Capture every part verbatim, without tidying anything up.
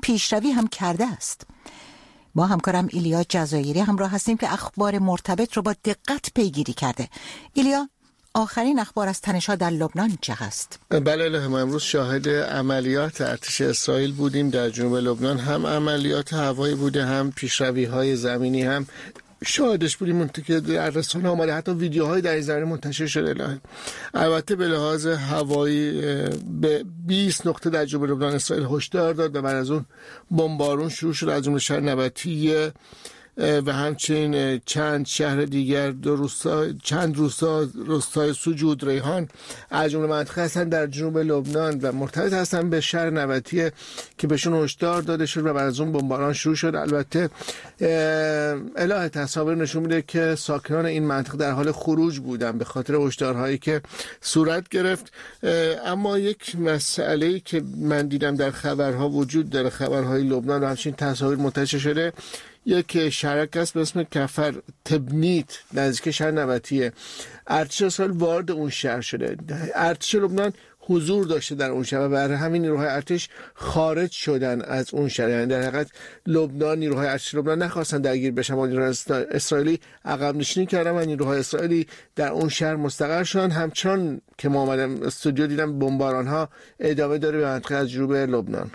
پیشروی هم کرده است. با همکارم ایلیا جزایری همراه هستیم که اخبار مرتبط رو با دقت پیگیری کرده. ایلیا، آخرین اخبار از تنش‌ها در لبنان چه هست؟ بله، ما امروز شاهد عملیات ارتش اسرائیل بودیم در جنوب لبنان. هم عملیات هوایی بوده، هم پیشروی‌های زمینی، هم شاهدش بودیم منطقه که در رسانه آمده، حتی ویدیوهای در این زمینه منتشر شده. البته به لحاظ هوایی به بیست نقطه در جنوب لبنان اسرائیل هشدار داد و بعد از اون بمبارون شروع شد از جمله شهر نبطیه و همچنین چند شهر دیگر، دو روستا، چند روستا، روستای سجود، ریحان از جمله مناطق هستن در جنوب لبنان و مرتبط هستن به شهر نبطیه که بهشون هشدار داده شد و بعد از اون بمباران شروع شد. البته الهه تصاویر نشون میده که ساکنان این منطقه در حال خروج بودن به خاطر هشدارهایی که صورت گرفت. اما یک مسئله‌ای که من دیدم در خبرها وجود داره، خبرهای لبنان و همچنین تصاویر منتشر شده، یک شهرک است به اسم کفر تبنیت نزدیک شهر نبطیه. ارتش اسرائیل وارد اون شهر شده. ارتش لبنان حضور داشته در اون شهر و برای همین نیروهای ارتش خارج شدن از اون شهر. یعنی در حقیقت لبنان، نیروهای ارتش لبنان نخواستن درگیر بشن و نیروهای اسرائیلی عقب نشینی کردن و نیروهای اسرائیلی در اون شهر مستقر شدن. همچنان که ما اومدم استودیو دیدم بمباران ها ادامه داره به منطقه از جنوب لبنان.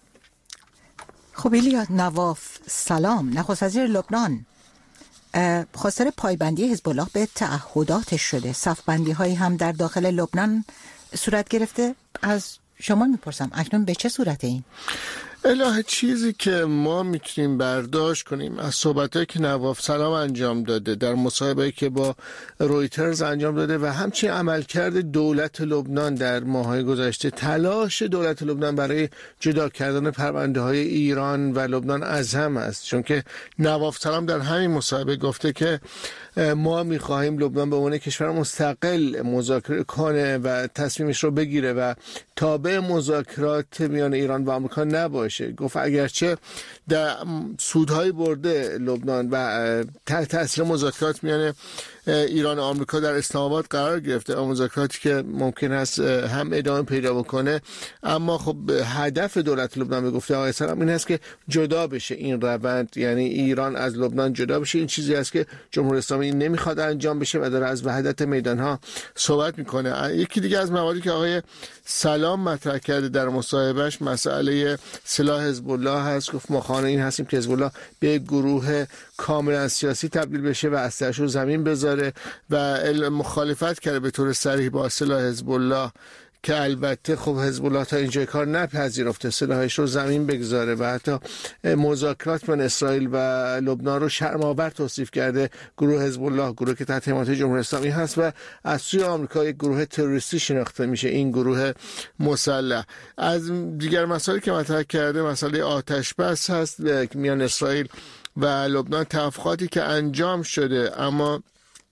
خب ایلیا، نواف سلام، نخست وزیر لبنان، خواستار پایبندی حزب الله به تعهداتش شده. صف‌بندی هایی هم در داخل لبنان صورت گرفته. از شما میپرسم اکنون به چه صورته این؟ الهه، چیزی که ما میتونیم برداشت کنیم از صحبتایی که نواف سلام انجام داده در مصاحبه‌ای که با رویترز انجام داده و همچنین عملکرد دولت لبنان در ماه‌های گذشته، تلاش دولت لبنان برای جدا کردن پرونده‌های ایران و لبنان از هم است. چون که نواف سلام در همین مصاحبه گفته که ما می‌خواهیم لبنان به عنوان کشور مستقل مذاکره کنه و تصمیمش رو بگیره و تابع مذاکرات میان ایران و آمریکا نباشه. گفت اگرچه در سودهای برده لبنان و تحت تاثیر مذاکرات میان ایران و آمریکا در اسلام آباد قرار گرفته، مذاکراتی که ممکن است هم ادامه پیدا بکنه، اما خب هدف دولت لبنان به گفته آقای سلام این هست که جدا بشه این روند، یعنی ایران از لبنان جدا بشه. این چیزی است که جمهوری اسلامی نمیخواد انجام بشه و داره از وحدت میدانها صحبت میکنه. یکی دیگه از مواردی که آقای سلام مطرح کرده در مصاحبهش مسئله سلاح حزب الله هست. گفت ما خواهان این هستیم که حزب الله به گروه کاملا سیاسی تبدیل بشه و اسلحه‌اش رو زمین بذاره و مخالفت کرده به طور صریح با سلاح حزب الله که البته خب حزب الله تا اینجای کار نپذیرفته سلاحش رو زمین بگذاره و حتی مذاکرات بین اسرائیل و لبنان رو شرم‌آور توصیف کرده. گروه حزب الله، گروه که تحت حمایت جمهوری اسلامی هست و از سوی آمریکا یک گروه تروریستی شناخته میشه، این گروه مسلح. از دیگر مسائلی که مطرح کرده مسئله آتش بس هست میان اسرائیل و لبنان، توافقاتی که انجام شده اما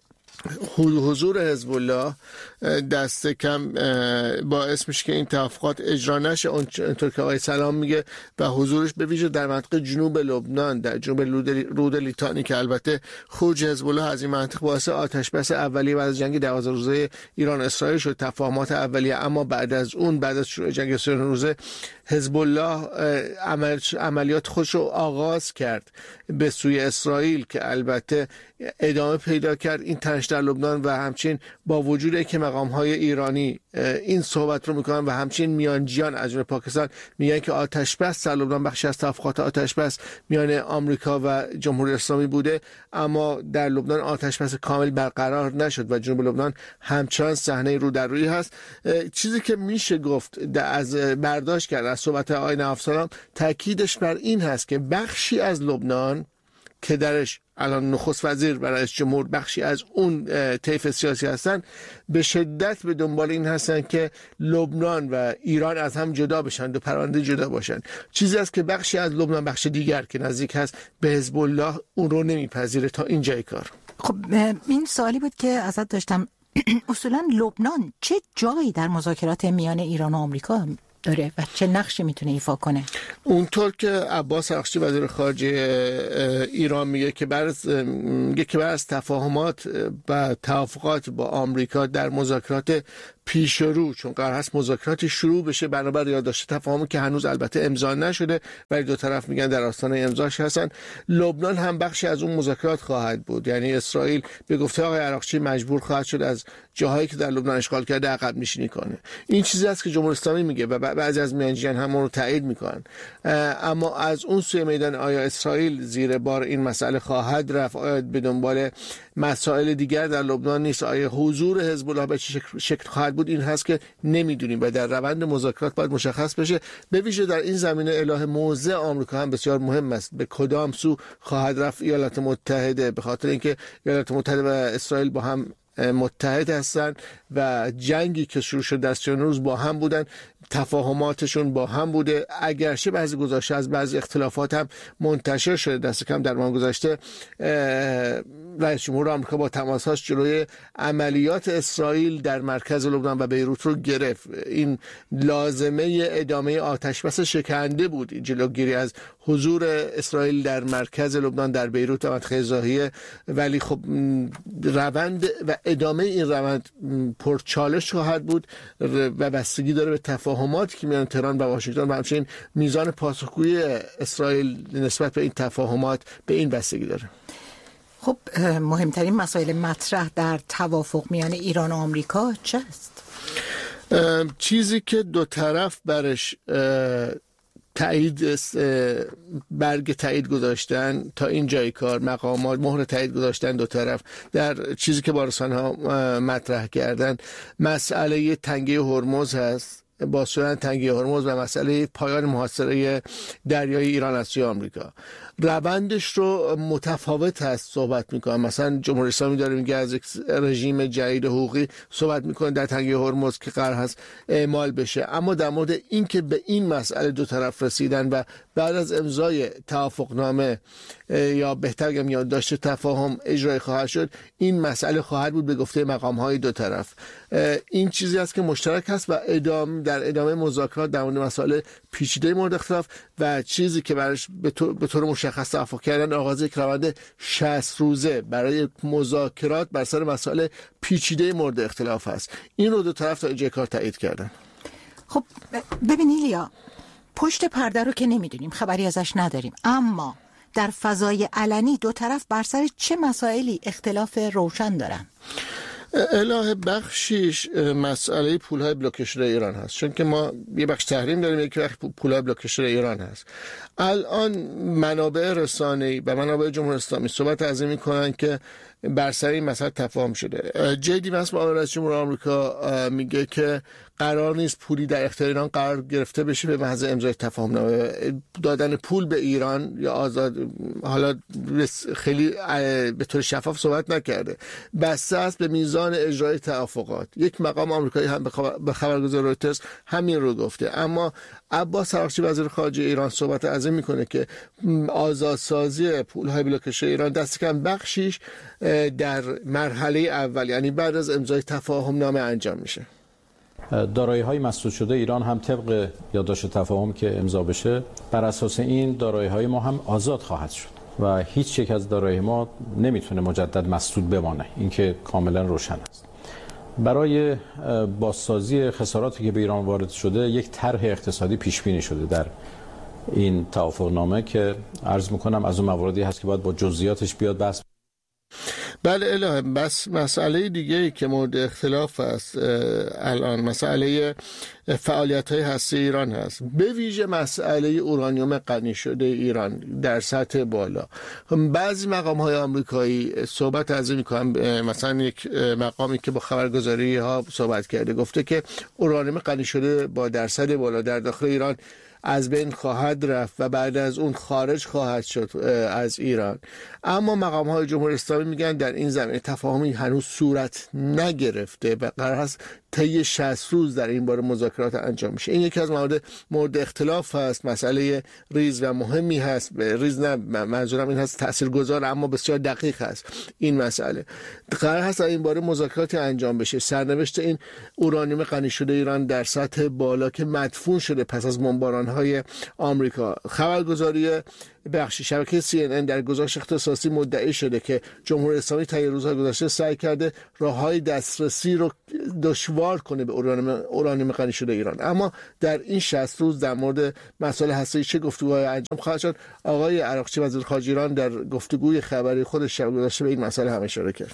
حضور حزب الله دست کم باعث میشه که این توافقات اجرا نشه اونطور که آقای سلام میگه و حضورش به ویژه در منطقه جنوب لبنان، در جنوب رود لیتانی که البته خروج حزب الله از این منطقه باعث آتش بس اولیه بعد از جنگ دوازده روزه ایران اسرائیل شد، تفاهمات اولیه، اما بعد از اون بعد از شروع جنگ سی روزه حزب الله عمل عملیات خودش رو آغاز کرد به سوی اسرائیل که البته ادامه پیدا کرد این تنش در لبنان و همچنین با وجود که مقام‌های ایرانی این صحبت رو میکنن و همچنین میانجیان از جمله پاکستان میگن که آتش بس در لبنان بخشی از توافقات آتش بس میان آمریکا و جمهوری اسلامی بوده، اما در لبنان آتش بس کامل برقرار نشد و جنوب لبنان همچنان صحنه رو در روی هست. چیزی که میشه گفت از برداشت کرد از صحبت آقای نواف سلام تاکیدش بر این هست که بخشی از لبنان که درش الان نخست وزیر و رئیس جمهور بخشی از اون طیف سیاسی هستن به شدت به دنبال این هستن که لبنان و ایران از هم جدا بشن، دو پرونده جدا باشن. چیزی است که بخشی از لبنان، بخش دیگر که نزدیک هست به حزب الله، اون رو نمیپذیره تا اینجای کار. خب این سوالی بود که ازت داشتم، اصولا لبنان چه جایی در مذاکرات میان ایران و آمریکا داره و چه نقشی میتونه ایفا کنه؟ اونطور که عباس عراقچی وزیر خارجه ایران میگه که بر از میگه که بر از تفاهمات و توافقات با آمریکا در مذاکرات پیشرو، چون قرار هست مذاکرات شروع بشه بنابر یادداشت تفاهمی که هنوز البته امضا نشده ولی دو طرف میگن در آستانه امضاش هستن. لبنان هم بخشی از اون مذاکرات خواهد بود، یعنی اسرائیل به گفته آقای عراقچی مجبور خواهد شد از جاهایی که در لبنان اشغال کرده عقب نشینی کنه. این چیزی است که جمهوری اسلامی میگه و بعضی از میانجیان هم اون رو تایید میکنن. اما از اون سوی میدان آیا اسرائیل زیر بار این مسئله خواهد رفت؟ آیا به دنبال مسائل دیگر در لبنان نیست؟ آیا حضور حزب الله به چه شکل خواهد بود؟ این هست که نمیدونیم و در روند مذاکرات باید مشخص بشه. به ویژه در این زمینه اله موضع آمریکا هم بسیار مهم است. به کدام سو خواهد رفت ایالات متحده؟ به خاطر اینکه ایالات متحده و اسرائیل با هم متحد هستن و جنگی که شروع شد در سی و نه روز با هم بودن، تفاهماتشون با هم بوده، اگرچه بعضی گذاشته از بعضی اختلافات هم منتشر شده. دست کم در ماه گذشته رئیس جمهور آمریکا با تماس‌هاش جلوی عملیات اسرائیل در مرکز لبنان و بیروت رو گرفت. این لازمه ادامه آتشبس شکننده بود، جلوگیری از حضور اسرائیل در مرکز لبنان در بیروت و منطقه ضاحیه، ولی خب روند و ادامه این روند پرچالش خواهد بود و بستگی داره به تفاهماتی که میان تهران و واشنگتن و همچنین میزان پاسخگویی اسرائیل نسبت به این تفاهمات به این بستگی داره. خب مهمترین مسائل مطرح در توافق میان ایران و آمریکا چه است؟ چیزی که دو طرف برش تایید برگ تایید گذاشتن تا این جای کار، مقامات مهر تایید گذاشتن دو طرف در چیزی که با رسانه‌ها مطرح کردن، مسئله تنگه هرمز هست، باز شدن تنگه هرمز و مسئله پایان محاصره دریای ایران از سوی آمریکا. روندش رو متفاوت هست صحبت میکنه. مثلا جمهوری اسلامی داره میگه از یک رژیم جدید حقوقی صحبت میکنه در تنگه هرمز که قرار هست اعمال بشه، اما در مورد این که به این مسئله دو طرف رسیدن و بعد از امضای توافقنامه یا بهتر بگم یادداشت تفاهم اجرای خواهد شد، این مسئله خواهد بود به گفته مقام‌های دو طرف. این چیزی است که مشترک هست و ادامه در ادامه مذاکرات در مورد مسائل پیچیده مورد اختلاف و چیزی که براش به طور مشخص توافق کردن آغاز یک روند شصت روزه برای مذاکرات بر سر مسائل پیچیده مورد اختلاف است. این رو دو طرف تا اینجای کار تایید کردن. خب ببین ایلیا، پشت پرده رو که نمیدونیم، خبری ازش نداریم، اما در فضای علنی دو طرف بر سر چه مسائلی اختلاف روشن دارن؟ اله بخشیش مسئله پولهای بلوکه شده ایران هست، چون که ما یه بخش تحریم داریم، یک بخش پولهای بلوکه شده ایران هست. الان منابع رسانه‌ای و منابع جمهوری اسلامی صحبت از این میکنن که بر سر این مسئله تفاهم شده. جدی واسه با رئیس جمهور آمریکا میگه که قرار نیست پولی در اختیار ایران قرار گرفته بشه به محض امضای تفاهمنامه. دادن پول به ایران یا آزاد، حالا خیلی به طور شفاف صحبت نکرده، بسته است به میزان اجرای توافقات. یک مقام آمریکایی هم به خبرگزاری رویترز همین رو گفته. اما عباس عراقچی وزیر خارجه ایران صحبت از این میکنه که آزادسازی پولهای بلوکه ایران دست کم بخشیش در مرحله اول، یعنی بعد از امضای تفاهم نامه انجام میشه. دارایی‌های مسدود شده ایران هم طبق یادداشت تفاهم که امضا بشه، بر اساس این دارایی‌های ما هم آزاد خواهد شد و هیچ یک از دارایی ما نمیتونه مجدد مسدود بمانه. این که کاملا روشن است. برای بازسازی خساراتی که به ایران وارد شده یک طرح اقتصادی پیش بینی شده در این توافقنامه که عرض میکنم از اون مواردی هست که باید با جزئیاتش بیاد بحث. بله اله، بس مسئله دیگه‌ای که مورد اختلاف است الان مسئله فعالیت‌های هسته ایران هست، به ویژه مسئله اورانیوم غنی شده ایران در سطح بالا. بعضی مقام‌های آمریکایی صحبت از این می‌کنن، مثلا یک مقامی که با خبرگزاری‌ها صحبت کرده گفته که اورانیوم غنی شده با درصد بالا در داخل ایران از بین خواهد رفت و بعد از اون خارج خواهد شد از ایران. اما مقام های جمهوری اسلامی میگن در این زمینه تفاهمی هنوز صورت نگرفته و قرار هست طی شصت روز در این باره مذاکرات انجام میشه. این یکی از موارد مورد اختلاف هست، مسئله ریز و مهمی هست. ریز نه، منظورم این هست تاثیرگذار اما بسیار دقیق هست. این مسئله قرار هست در این باره مذاکرات انجام بشه. سرنوشت این اورانیوم غنی شده ایران در سطح بالا که مدفون شده پس از بمباران نگرانهای آمریکا. خبرگزاری بخش شبکه سی ان ان در گزارش اختصاصی مدعی شده که جمهوری اسلامی طی روزهای گذشته سعی کرده راههای دسترسی رو دشوار کنه به اورانیوم غنی شده ایران. اما در این شصت روز در مورد مسائل هسته‌ای چه گفتگوهای انجام خواهد شد؟ آقای عراقچی وزیر خارجه ایران در گفتگوی خبری خودش شب گذشته به این مسئله هم اشاره کرد.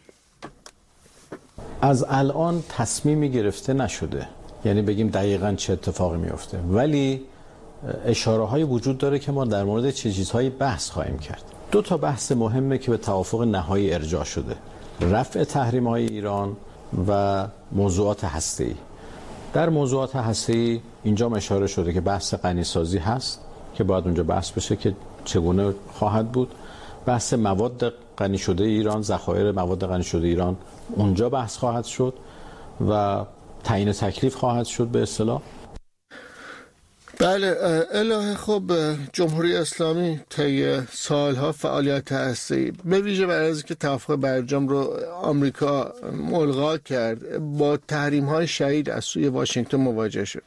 از الان تصمیمی گرفته نشده، یعنی بگیم دقیقاً چه اتفاقی میفته، ولی اشاره های وجود داره که ما در مورد چه چیزهایی بحث خواهیم کرد. دو تا بحث مهمه که به توافق نهایی ارجاع شده: رفع تحریم های ایران و موضوعات هسته‌ای. در موضوعات هسته‌ای اینجا اشاره شده که بحث غنیسازی هست که باید اونجا بحث بشه که چگونه خواهد بود. بحث مواد غنی شده ایران، ذخایر مواد غنی شده ایران، اونجا بحث خواهد شد و تعیین تکلیف خواهد شد به اصطلاح. بله الهه. خب جمهوری اسلامی طی سالها فعالیت هسته‌ای به ویژه برای اینکه توافق برجام رو آمریکا ملغا کرد با تحریم‌های شدید از سوی واشنگتن مواجه شد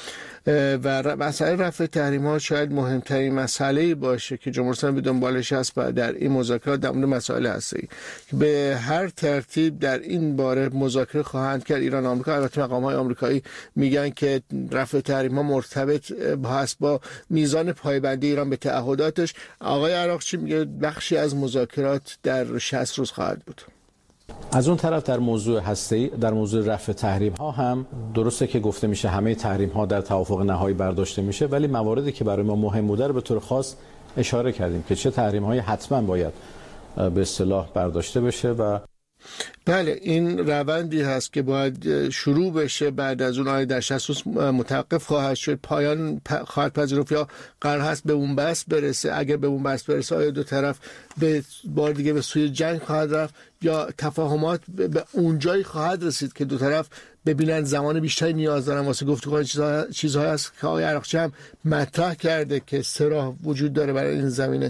و مسئله رفع تحریم ها شاید مهمترین مسئله باشه که جمهوری اسلامی به دنبالش هست در این مذاکرات در مورد مسائل هسته‌ای. به هر ترتیب در این باره مذاکره خواهند کرد ایران و آمریکا. البته مقام های آمریکایی میگن که رفع تحریم ها مرتبط هست با میزان پایبندی ایران به تعهداتش. آقای عراقچی میگه بخشی از مذاکرات در شصت روز خواهد بود. از اون طرف در موضوع هسته‌ای، در موضوع رفع تحریم ها هم درسته که گفته میشه همه تحریم ها در توافق نهایی برداشته میشه، ولی مواردی که برای ما مهم بوده رو به طور خاص اشاره کردیم که چه تحریم هایی حتما باید به اصطلاح برداشته بشه. و بله این روندی هست که باید شروع بشه، بعد از اون آیه در شصت روز متوقف خواهد شد، پایان خواهد پذیرفت یا قرار هست به اون بست برسه. اگر به اون بست برسه آیا دو طرف به بار دیگه به سوی جنگ خواهد رفت یا تفاهمات به اونجایی خواهد رسید که دو طرف ببینن زمان بیشتری نیاز دارن واسه گفتگو. چیزها چیزهایی هست که آقای عراقچی هم مطرح کرده که سه راه وجود داره برای این زمینه.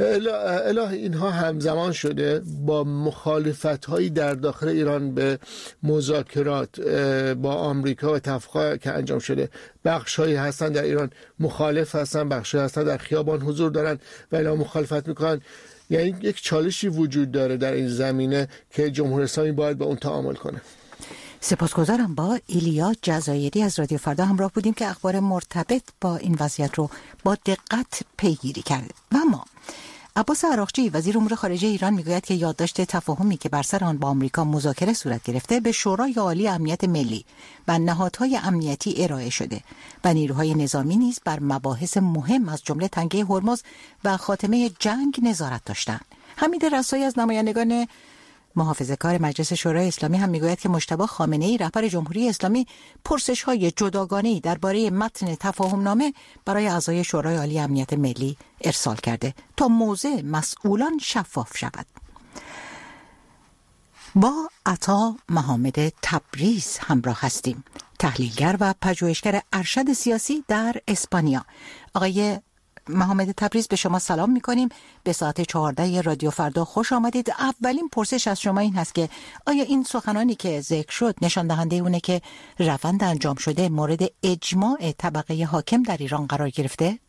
اله اینها همزمان شده با مخالفت‌هایی در داخل ایران به مذاکرات با آمریکا و توافقی که انجام شده. بخش‌هایی هستن در ایران مخالف هستن، بخش‌هایی هستن در خیابان حضور دارن و اعلام مخالفت میکنن. یعنی یک چالشی وجود داره در این زمینه که جمهوری اسلامی باید با اون تعامل کنه. سپاسگزارم. با ایلیا جزایری از رادیو فردا همراه بودیم که اخبار مرتبط با این وضعیت رو با دقت پیگیری کرده. و ما عباس عراقچی وزیر امور خارجه ایران میگوید که یادداشت تفاهمی که بر سر آن با آمریکا مذاکره صورت گرفته به شورای عالی امنیت ملی و نهادهای امنیتی ارائه شده و نیروهای نظامی نیز بر مباحث مهم از جمله تنگه هرمز و خاتمه جنگ نظارت داشتند. حمید رسایی از نمایندگان محافظه‌کار مجلس شورای اسلامی هم میگوید که مجتبی خامنه‌ای رهبر جمهوری اسلامی پرسش‌های جداگانه‌ای درباره متن تفاهمنامه برای اعضای شورای عالی امنیت ملی ارسال کرده تا موضع مسئولان شفاف شود. با عطا محمد تبریز همراه هستیم، تحلیلگر و پژوهشگر ارشد سیاسی در اسپانیا. آقای محمد تبریز به شما سلام میکنیم. به ساعت چهارده رادیو فردا خوش آمدید. اولین پرسش از شما این هست که آیا این سخنانی که ذکر شد نشان دهنده اونه که روند انجام شده مورد اجماع طبقه حاکم در ایران قرار گرفته؟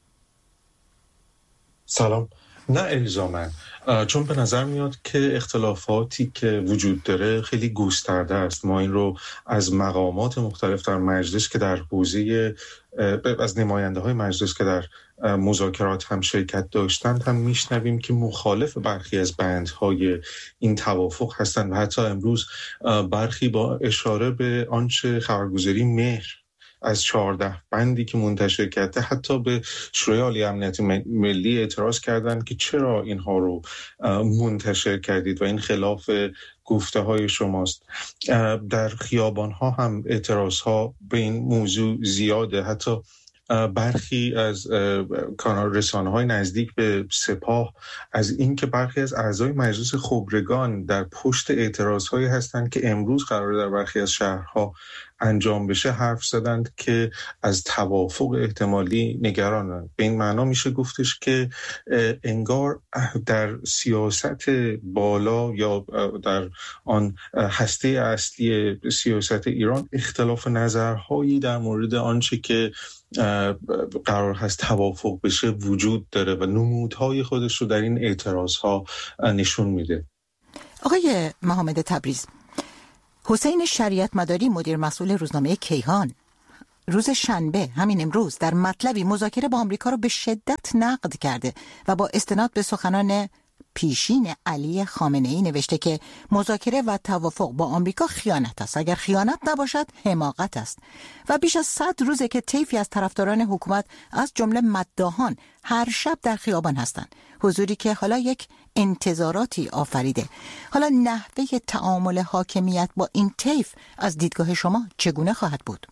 سلام. نه الزاماً، چون به نظر میاد که اختلافاتی که وجود داره خیلی گسترده است. ما این رو از مقامات مختلف در مجلس که در حوزه از نماینده های مجلس که در مذاکرات هم شرکت داشتند هم میشنویم که مخالف برخی از بندهای این توافق هستند و حتی امروز برخی با اشاره به آنچه خبرگزاری مهر از چهارده بندی که منتشر کرده حتی به شورای عالی امنیت ملی اعتراض کردند که چرا اینها رو منتشر کردید و این خلاف گفته های شماست. در خیابان ها هم اعتراض ها به این موضوع زیاده. حتی برخی از کانال رسانه های نزدیک به سپاه از این که برخی از اعضای مجلس خبرگان در پشت اعتراض هایی هستند که امروز قرار در برخی از شهرها انجام بشه حرف زدند که از توافق احتمالی نگرانند. به این معنا میشه گفتش که انگار در سیاست بالا یا در آن هسته اصلی سیاست ایران اختلاف نظرهایی در مورد آنچه که قرار هست توافق بشه وجود داره و نمودهای خودش رو در این اعتراضها نشون میده. آقای محمد تبریز، حسین شریعت مداری مدیر مسئول روزنامه کیهان روز شنبه همین امروز در مطلبی مذاکره با آمریکا رو به شدت نقد کرده و با استناد به سخنان پیشین علی خامنه‌ای نوشته که مذاکره و توافق با آمریکا خیانت است. اگر خیانت نباشد حماقت است. و بیش از صد روزه که طیفی از طرفداران حکومت از جمله مداحان هر شب در خیابان هستند. حضوری که حالا یک انتظاراتی آفریده. حالا نحوه تعامل حاکمیت با این طیف از دیدگاه شما چگونه خواهد بود؟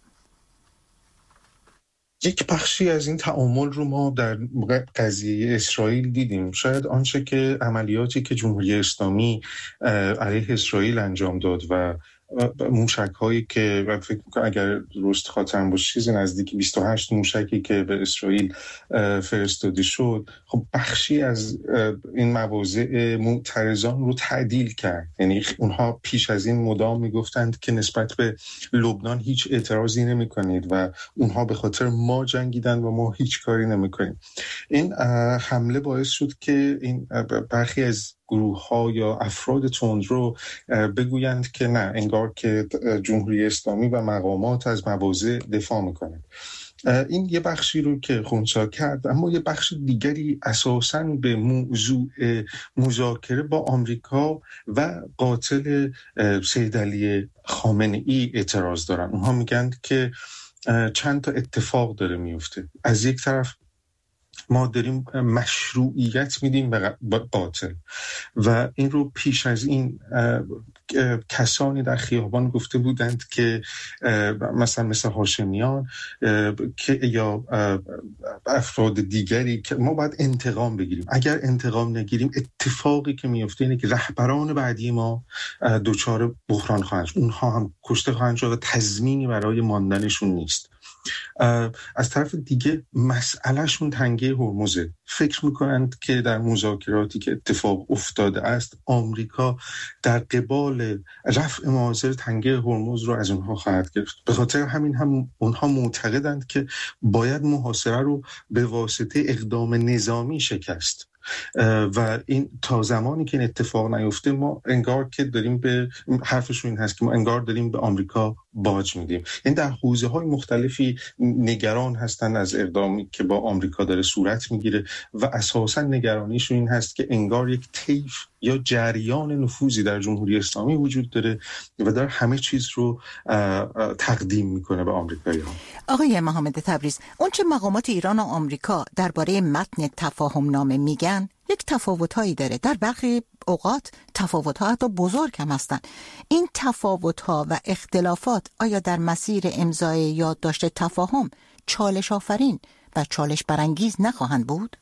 یک بخشی از این تعامل رو ما در قضیه اسرائیل دیدیم. شاید آنچه که عملیاتی که جمهوری اسلامی علیه اسرائیل انجام داد و موشک هایی که فکر میکنم اگر درست خاطرم باشه چیزی نزدیک بیست و هشت موشکی که به اسرائیل فرستاده شد، خب بخشی از این مواضع معترضان رو تعدیل کرد. یعنی اونها پیش از این مدام میگفتند که نسبت به لبنان هیچ اعتراضی نمی کنید و اونها به خاطر ما جنگیدن و ما هیچ کاری نمی کنیم. این حمله باعث شد که این برخی از گروه ها یا افراد تندرو بگویند که نه، انگار که جمهوری اسلامی و مقامات از مواضع دفاع میکنند. این یه بخشی رو که خنثی کرد، اما یه بخش دیگری اساساً به موضوع مذاکره با آمریکا و قاتل سید علی خامنه‌ای اعتراض دارن. اونها میگن که چند تا اتفاق داره میفته. از یک طرف ما داریم مشروعیت میدیم به قاتل و این رو پیش از این کسانی در خیابان گفته بودند که مثلا مثل هاشمیان که یا افراد دیگری که ما باید انتقام بگیریم. اگر انتقام نگیریم اتفاقی که میفته اینه که رهبران بعدی ما دچار بحران خواهند شد، اونها هم کشته خواهند شد و تضمینی برای ماندنشون نیست. از طرف دیگه مسئلهشون تنگه هرمزه. فکر میکنند که در مذاکراتی که اتفاق افتاده است آمریکا در قبال رفع معاصر تنگه هرمز رو از اونها خواهد گرفت. به خاطر همین هم اونها معتقدند که باید محاصره رو به واسطه اقدام نظامی شکست و این تا زمانی که این اتفاق نیفته ما انگار که داریم به حرفشون این هست که ما انگار داریم به آمریکا باج میدیم. این در حوزه های مختلفی نگران هستن از اقدامی که با آمریکا داره صورت میگیره و اساسا نگرانیشون این هست که انگار یک طیف یا جریان نفوذی در جمهوری اسلامی وجود داره و داره همه چیز رو تقدیم میکنه به آمریکایی‌ها. آقای محمد تبریز، اون چه مقامات ایران و آمریکا درباره متن تفاهم نامه میگن یک تفاوت‌هایی داره. در برخی اوقات تفاوت‌ها حتی بزرگ هم هستن. این تفاوت‌ها و اختلافات آیا در مسیر امضای یادداشت تفاهم چالش آفرین و چالش برانگیز نخواهند بود؟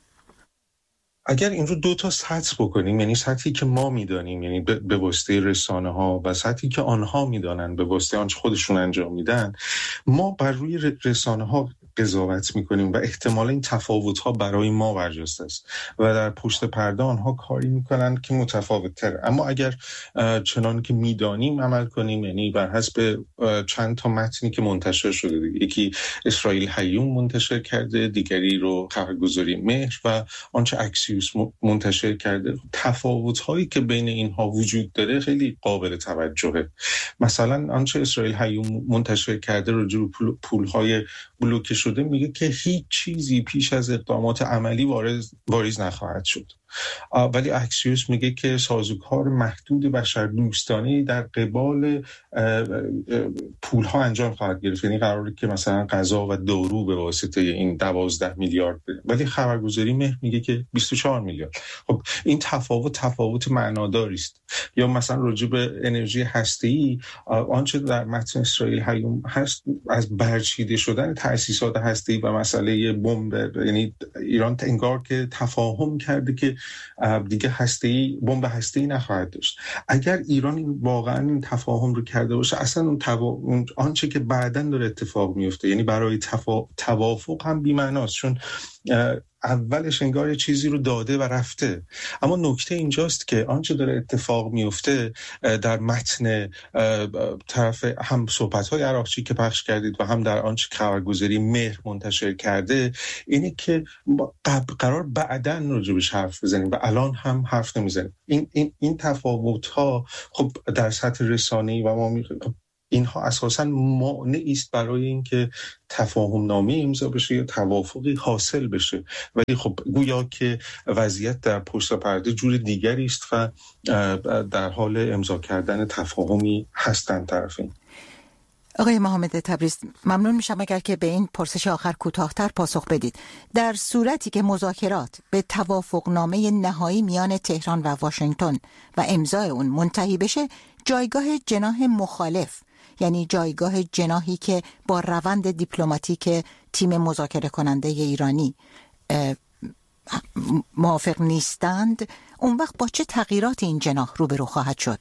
اگر این رو دو تا سطح بکنیم، یعنی سطحی که ما میدانیم، یعنی به واسطه رسانه ها و سطحی که آنها میدانن به واسطه آنچه خودشون انجام میدن، ما بر روی رسانه ها قضاوت میکنیم و احتمالا این تفاوت ها برای ما برجسته است و در پشت پرده آنها کاری میکنن که متفاوت تره. اما اگر چنان که میدانیم عمل کنیم، یعنی بر حسب چند تا متنی که منتشر شده، یکی اسرائیل هیوم منتشر کرده، دیگری رو خبرگزاری مهر و آنچه اکسیوس منتشر کرده، تفاوت هایی که بین اینها وجود داره خیلی قابل توجهه. مثلا آنچه اسرائیل هیوم منتشر کرده راجع به پول های بلوکه شده میگه که هیچ چیزی پیش از اقدامات عملی واریز, واریز نخواهد شد، ولی اکسیوس میگه که سازوکار محدود بشردوستانه در قبال پولها انجام خواهد گرفت. یعنی قراره که مثلا غذا و دارو به واسطه این دوازده میلیارد بده، ولی خبرگزاری مهر میگه که بیست و چهار میلیارد. خب این تفاوت تفاوت معناداری است. یا مثلا راجع به انرژی هسته‌ای آنچه در متن اسرائیل هیوم هست از برچیده شدن تأسیسات اقتصاد هسته‌ای و مسئله بمب، یعنی ایران انگار که تفاهم کرده که دیگه هسته‌ای بمب هسته‌ای نخواهد داشت. اگر ایران واقعا این تفاهم رو کرده باشه، اصلا اون, توا... اون آنچه که بعداً داره اتفاق میفته، یعنی برای تفا... توافق هم بی‌معناست، چون اولش انگار یه چیزی رو داده و رفته. اما نکته اینجاست که آنچه داره اتفاق میفته در متن طرف هم صحبت‌های عراقچی که پخش کردید و هم در آنچه خبرگزاری مهر منتشر کرده، اینه که قرار بعداً راجبش حرف بزنیم و الان هم حرف نمیزنیم. این این این تفاوت‌ها خب در سطح رسانه‌ای و ما می... اینها اساساً مانعی است برای اینکه تفاهم نامه امضا بشه یا توافقی حاصل بشه. ولی خب گویا که وضعیت در پشت پرده جور دیگری است و در حال امضا کردن تفاهمی هستند طرفین. آقای محمد تبریز، ممنون میشم اگر که به این پرسش آخر کوتاه‌تر پاسخ بدید. در صورتی که مذاکرات به توافقنامه نهایی میان تهران و واشنگتن و امضای اون منتهی بشه، جایگاه جناح مخالف، یعنی جایگاه جناحی که با روند دیپلماتیک تیم مذاکره کننده ایرانی موافق نیستند، اون وقت با چه تغییرات این جناح روبرو خواهد شد؟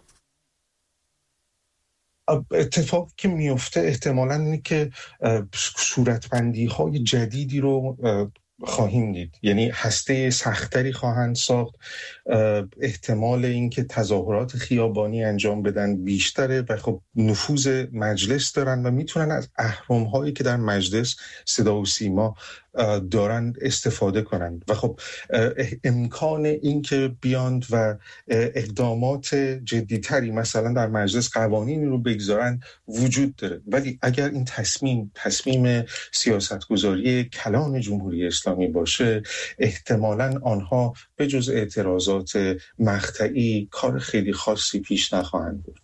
اتفاقی که میفته احتمالاً اینه که صورتبندی های جدیدی رو خواهیم دید، یعنی هسته سختری خواهند ساخت. احتمال اینکه تظاهرات خیابانی انجام بدن بیشتره و خب نفوذ مجلس دارن و میتونن از اهرم‌هایی که در مجلس صدا و سیما دارن استفاده کنند و خب امکان اینکه بیاند و اقدامات جدیتری مثلا در مجلس قوانینی رو بگذارن وجود داره. ولی اگر این تصمیم تصمیم سیاستگذاری کلان جمهوری اسلامی باشه، احتمالاً آنها به جز اعتراضات مقطعی کار خیلی خاصی پیش نخواهند برد.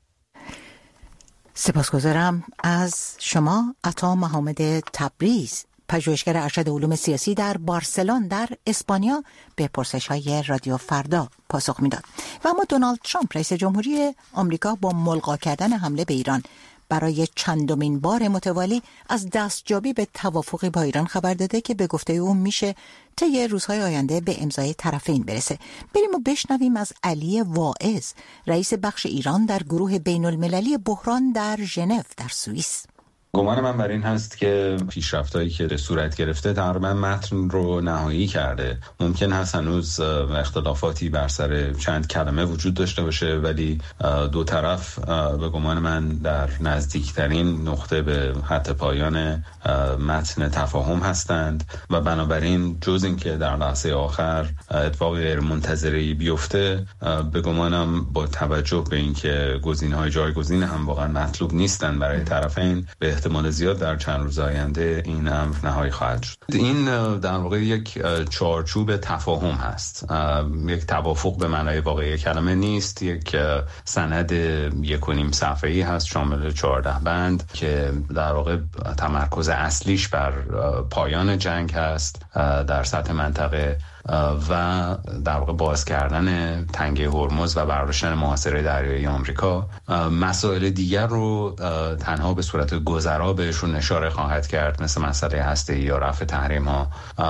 سپاسگزارم از شما عطا محمد تبریز، پژوهشگر ارشد علوم سیاسی در بارسلون در اسپانیا، به پرسش‌های رادیو فردا پاسخ میداد. و اما دونالد ترامپ رئیس جمهوری آمریکا با ملغا کردن حمله به ایران برای چندمین بار متوالی از دستیابی به توافقی با ایران خبر داده که به گفته او میشه طی روزهای آینده به امضای طرفین برسه. بریم و بشنویم از علی واعظ، رئیس بخش ایران در گروه بین المللی بحران در ژنو در سوئیس. گمان من بر این هست که پیشرفتایی که صورت گرفته تقریبا متن رو نهایی کرده. ممکن هست هنوز اختلافاتی بر سر چند کلمه وجود داشته باشه، ولی دو طرف به گمان من در نزدیکترین نقطه به خط پایان متن تفاهم هستند و بنابراین جز این که در لحظه آخر اتفاق غیر منتظری بیفته، به گمانم با توجه به اینکه گزینه‌های جایگزین هم واقعا مطلوب نیستن برای طرفین، به احتمال زیاد در چند روز آینده این امر نهایی خواهد شد. این در واقع یک چارچوب تفاهم هست، یک توافق به معنای واقعی کلمه نیست. یک سند یک و نیم صفحه‌ای هست شامل چهارده بند که در واقع تمرکز اصلیش بر پایان جنگ هست در سطح منطقه و در واقع باز کردن تنگه هرمز و برداشتن محاصره دریایی آمریکا. مسائل دیگر رو تنها به صورت گذرا بهشون اشاره خواهد کرد، مثل مسئله هسته‌ای یا رفع تحریم‌ها،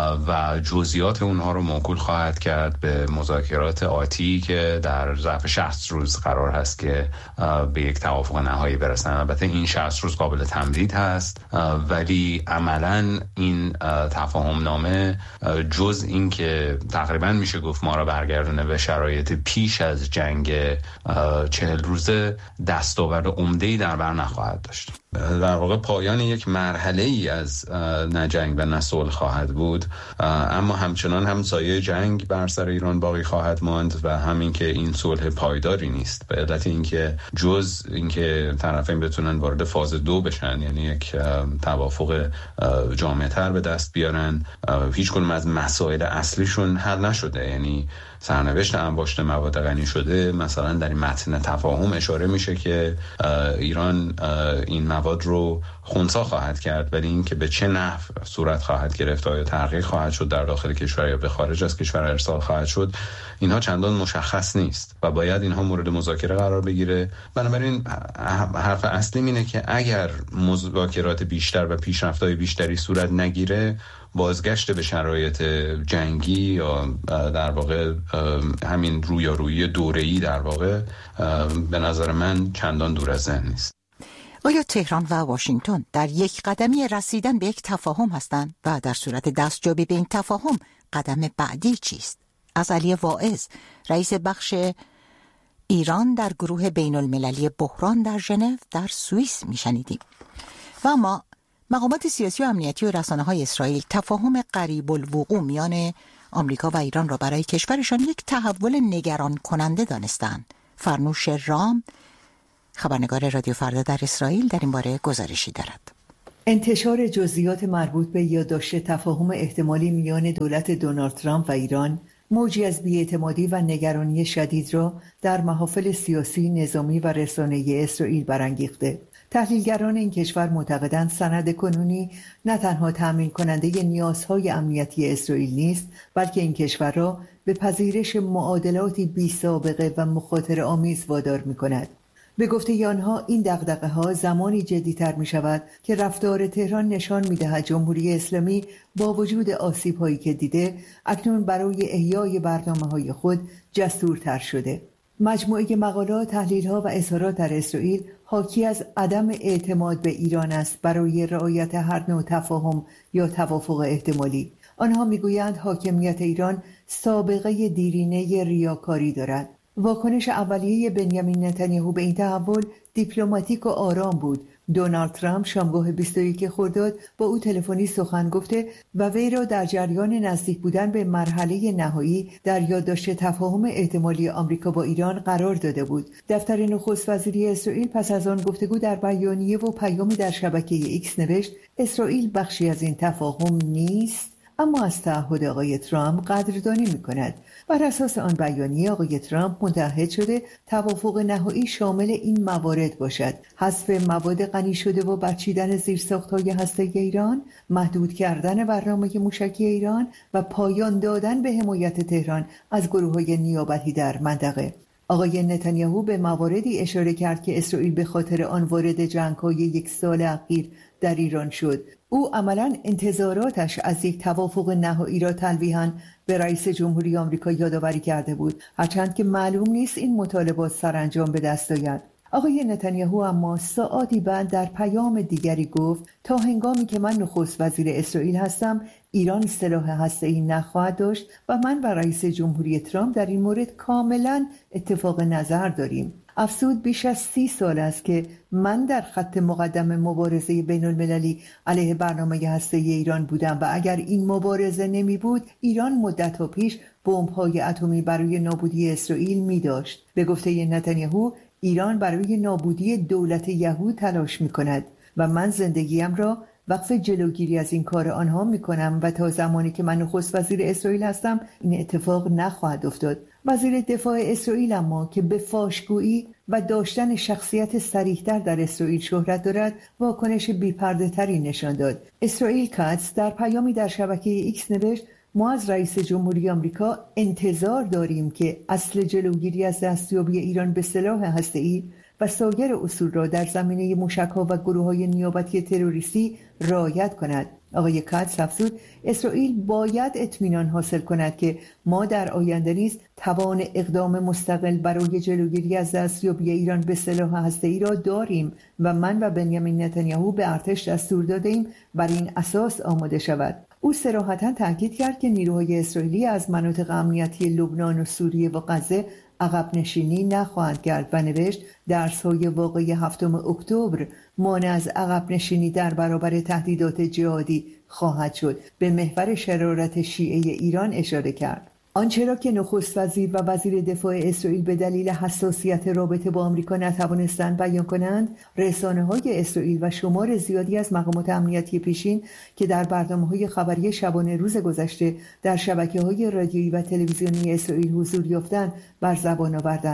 و جزئیات اونها رو موکول خواهد کرد به مذاکرات آتی که در ظرف شصت روز قرار هست که به یک توافق نهایی برسن. البته این شصت روز قابل تمدید هست، ولی عملاً این تفاهم نامه جز این که تقریبا میشه گفت ما را برگردونه به شرایط پیش از جنگ چهل روزه، دستاورد عمده‌ای در بر نخواهد داشت. در واقع پایان یک مرحله ای از نه جنگ و نه صلح خواهد بود، اما همچنان هم سایه جنگ بر سر ایران باقی خواهد ماند و همین که این صلح پایداری نیست، به علت اینکه جز اینکه طرفین بتونن وارد فاز دو بشن، یعنی یک توافق جامع‌تر به دست بیارن، هیچ کدوم از مسائل اصلیشون حل نشده. یعنی سرنوشت انباشت مواد غنی شده، مثلا در این متن تفاهم اشاره میشه که ایران این مواد رو خنثی خواهد کرد، ولی این که به چه نحو صورت خواهد گرفت، آیا تحقیق خواهد شد در داخل کشور یا به خارج از کشور ارسال خواهد شد، اینها چندان مشخص نیست و باید اینها مورد مذاکره قرار بگیره. بنابراین حرف اصلی اینه که اگر مذاکرات بیشتر و پیشرفت‌های بیشتری صورت نگیره، بازگشت به شرایط جنگی یا در واقع همین رویارویی دوره‌ای در واقع به نظر من چندان دور از ذهن نیست. آیا تهران و واشنگتن در یک قدمی رسیدن به یک تفاهم هستند و در صورت دستیابی به این تفاهم قدم بعدی چیست؟ از علی واعظ، رئیس بخش ایران در گروه بین المللی بحران در ژنو در سوئیس میشنیدیم. و اما مقامات سیاسی و امنیتی و رسانه‌های اسرائیل تفاهم قریب الوقوع میان آمریکا و ایران را برای کشورشان یک تحول نگران کننده دانستند. فرنوش رام، خبرنگار رادیو فردا در اسرائیل، در این باره گزارشی دارد. انتشار جزئیات مربوط به یادداشت تفاهم احتمالی میان دولت دونالد ترامپ و ایران موجی از بی‌اعتمادی و نگرانی شدید را در محافل سیاسی، نظامی و رسانه‌ای اسرائیل برانگیخته. تحلیلگران این کشور معتقدند سند کنونی نه تنها تامین کننده نیازهای امنیتی اسرائیل نیست، بلکه این کشور را به پذیرش معادلاتی بی سابقه و مخاطره آمیز وادار می‌کند. به گفته آنها این دغدغه‌ها زمانی جدی‌تر می‌شود که رفتار تهران نشان می‌دهد جمهوری اسلامی با وجود آسیب‌هایی که دیده، اکنون برای احیای برنامه‌های خود جسورتر شده. مجموعه مقالات، تحلیل‌ها و اظهارات در اسرائیل حاکی از عدم اعتماد به ایران است برای رعایت هر نوع تفاهم یا توافق احتمالی. آنها می‌گویند حاکمیت ایران سابقه دیرینه ریاکاری دارد. واکنش اولیه بنیامین نتانیاهو به این تحول دیپلماتیک و آرام بود. دونالد ترامپ شامگاه بیست و یک خرداد با او تلفنی سخن گفته و وی را در جریان نزدیک بودن به مرحله نهایی در یادداشت تفاهم احتمالی آمریکا با ایران قرار داده بود. دفتر نخست وزیری اسرائیل پس از آن گفتگو در بیانیه و پیامی در شبکه ایکس نوشت اسرائیل بخشی از این تفاهم نیست، اما از تعهد آقای ترامپ قدردانی می‌کند. بر اساس آن بیانیه آقای ترامپ متعهد شده توافق نهایی شامل این موارد باشد: حذف مواد غنی شده و بچیدن زیرساخت‌های هسته‌ای ایران، محدود کردن برنامه موشکی ایران و پایان دادن به حمایت تهران از گروه‌های نیابتی در منطقه. آقای نتانیاهو به مواردی اشاره کرد که اسرائیل به خاطر آن وارد جنگ‌های یک سال اخیر در ایران شد. او عملاً انتظاراتش از یک توافق نهایی را تلویحاً به رئیس جمهوری آمریکا یادآوری کرده بود، هرچند که معلوم نیست این مطالبات سرانجام به دست آید. آقای نتانیاهو اما ساعاتی بعد در پیام دیگری گفت تا هنگامی که من نخست وزیر اسرائیل هستم ایران سلاح هسته‌ای نخواهد داشت و من و رئیس جمهوری ترامپ در این مورد کاملا اتفاق نظر داریم. افزود بیش از سی سال است که من در خط مقدم مبارزه بین المللی علیه برنامه هسته‌ای ایران بودم و اگر این مبارزه نمی بود ایران مدت‌ها پیش بمب‌های اتمی برای نابودی اسرائیل می داشت. به گفته نتانیاهو ایران برای نابودی دولت یهود تلاش می کند و من زندگیم را وقف جلوگیری از این کار آنها می کنم و تا زمانی که من نخست وزیر اسرائیل هستم این اتفاق نخواهد افتاد. وزیر دفاع اسرائیل اما که به فاشگویی و داشتن شخصیت صریح‌تر در اسرائیل شهرت دارد واکنش بی‌پرده تری نشان داد. اسرائیل کاتس در پیامی در شبکه ایکس نوشت ما از رئیس جمهوری آمریکا انتظار داریم که اصل جلوگیری از دستیابی ایران به سلاح هسته‌ای و سایر اصول را در زمینه موشک‌ها و گروه‌های نیابتی تروریستی رعایت کند. آقای کاتس افزود اسرائیل باید اطمینان حاصل کند که ما در آینده نیز توان اقدام مستقل برای جلوگیری از دستیابی ایران به سلاح هسته‌ای را داریم و من و بنیامین نتانیاهو به ارتش دستور دادیم بر این اساس آماده شود. او صراحتاً تاکید کرد که نیروهای اسرائیلی از مناطق امنیتی لبنان و سوریه و غزه عقب نشینی نخواهند کرد و نوشت درس‌های واقعی هفتم اکتبر مانع از عقب نشینی در برابر تهدیدات جهادی خواهد شد. به محور شرارت شیعه ایران اشاره کرد. آنچه را که نخست وزیر و وزیر دفاع اسرائیل به دلیل حساسیت رابطه با آمریکا نتوانستند بیان کنند، رسانه‌های اسرائیل و شمار زیادی از مقامات امنیتی پیشین که در برنامه‌های خبری شبانه روز گذشته در شبکه‌های رادیویی و تلویزیونی اسرائیل حضور یافتند بر زبان آوردند.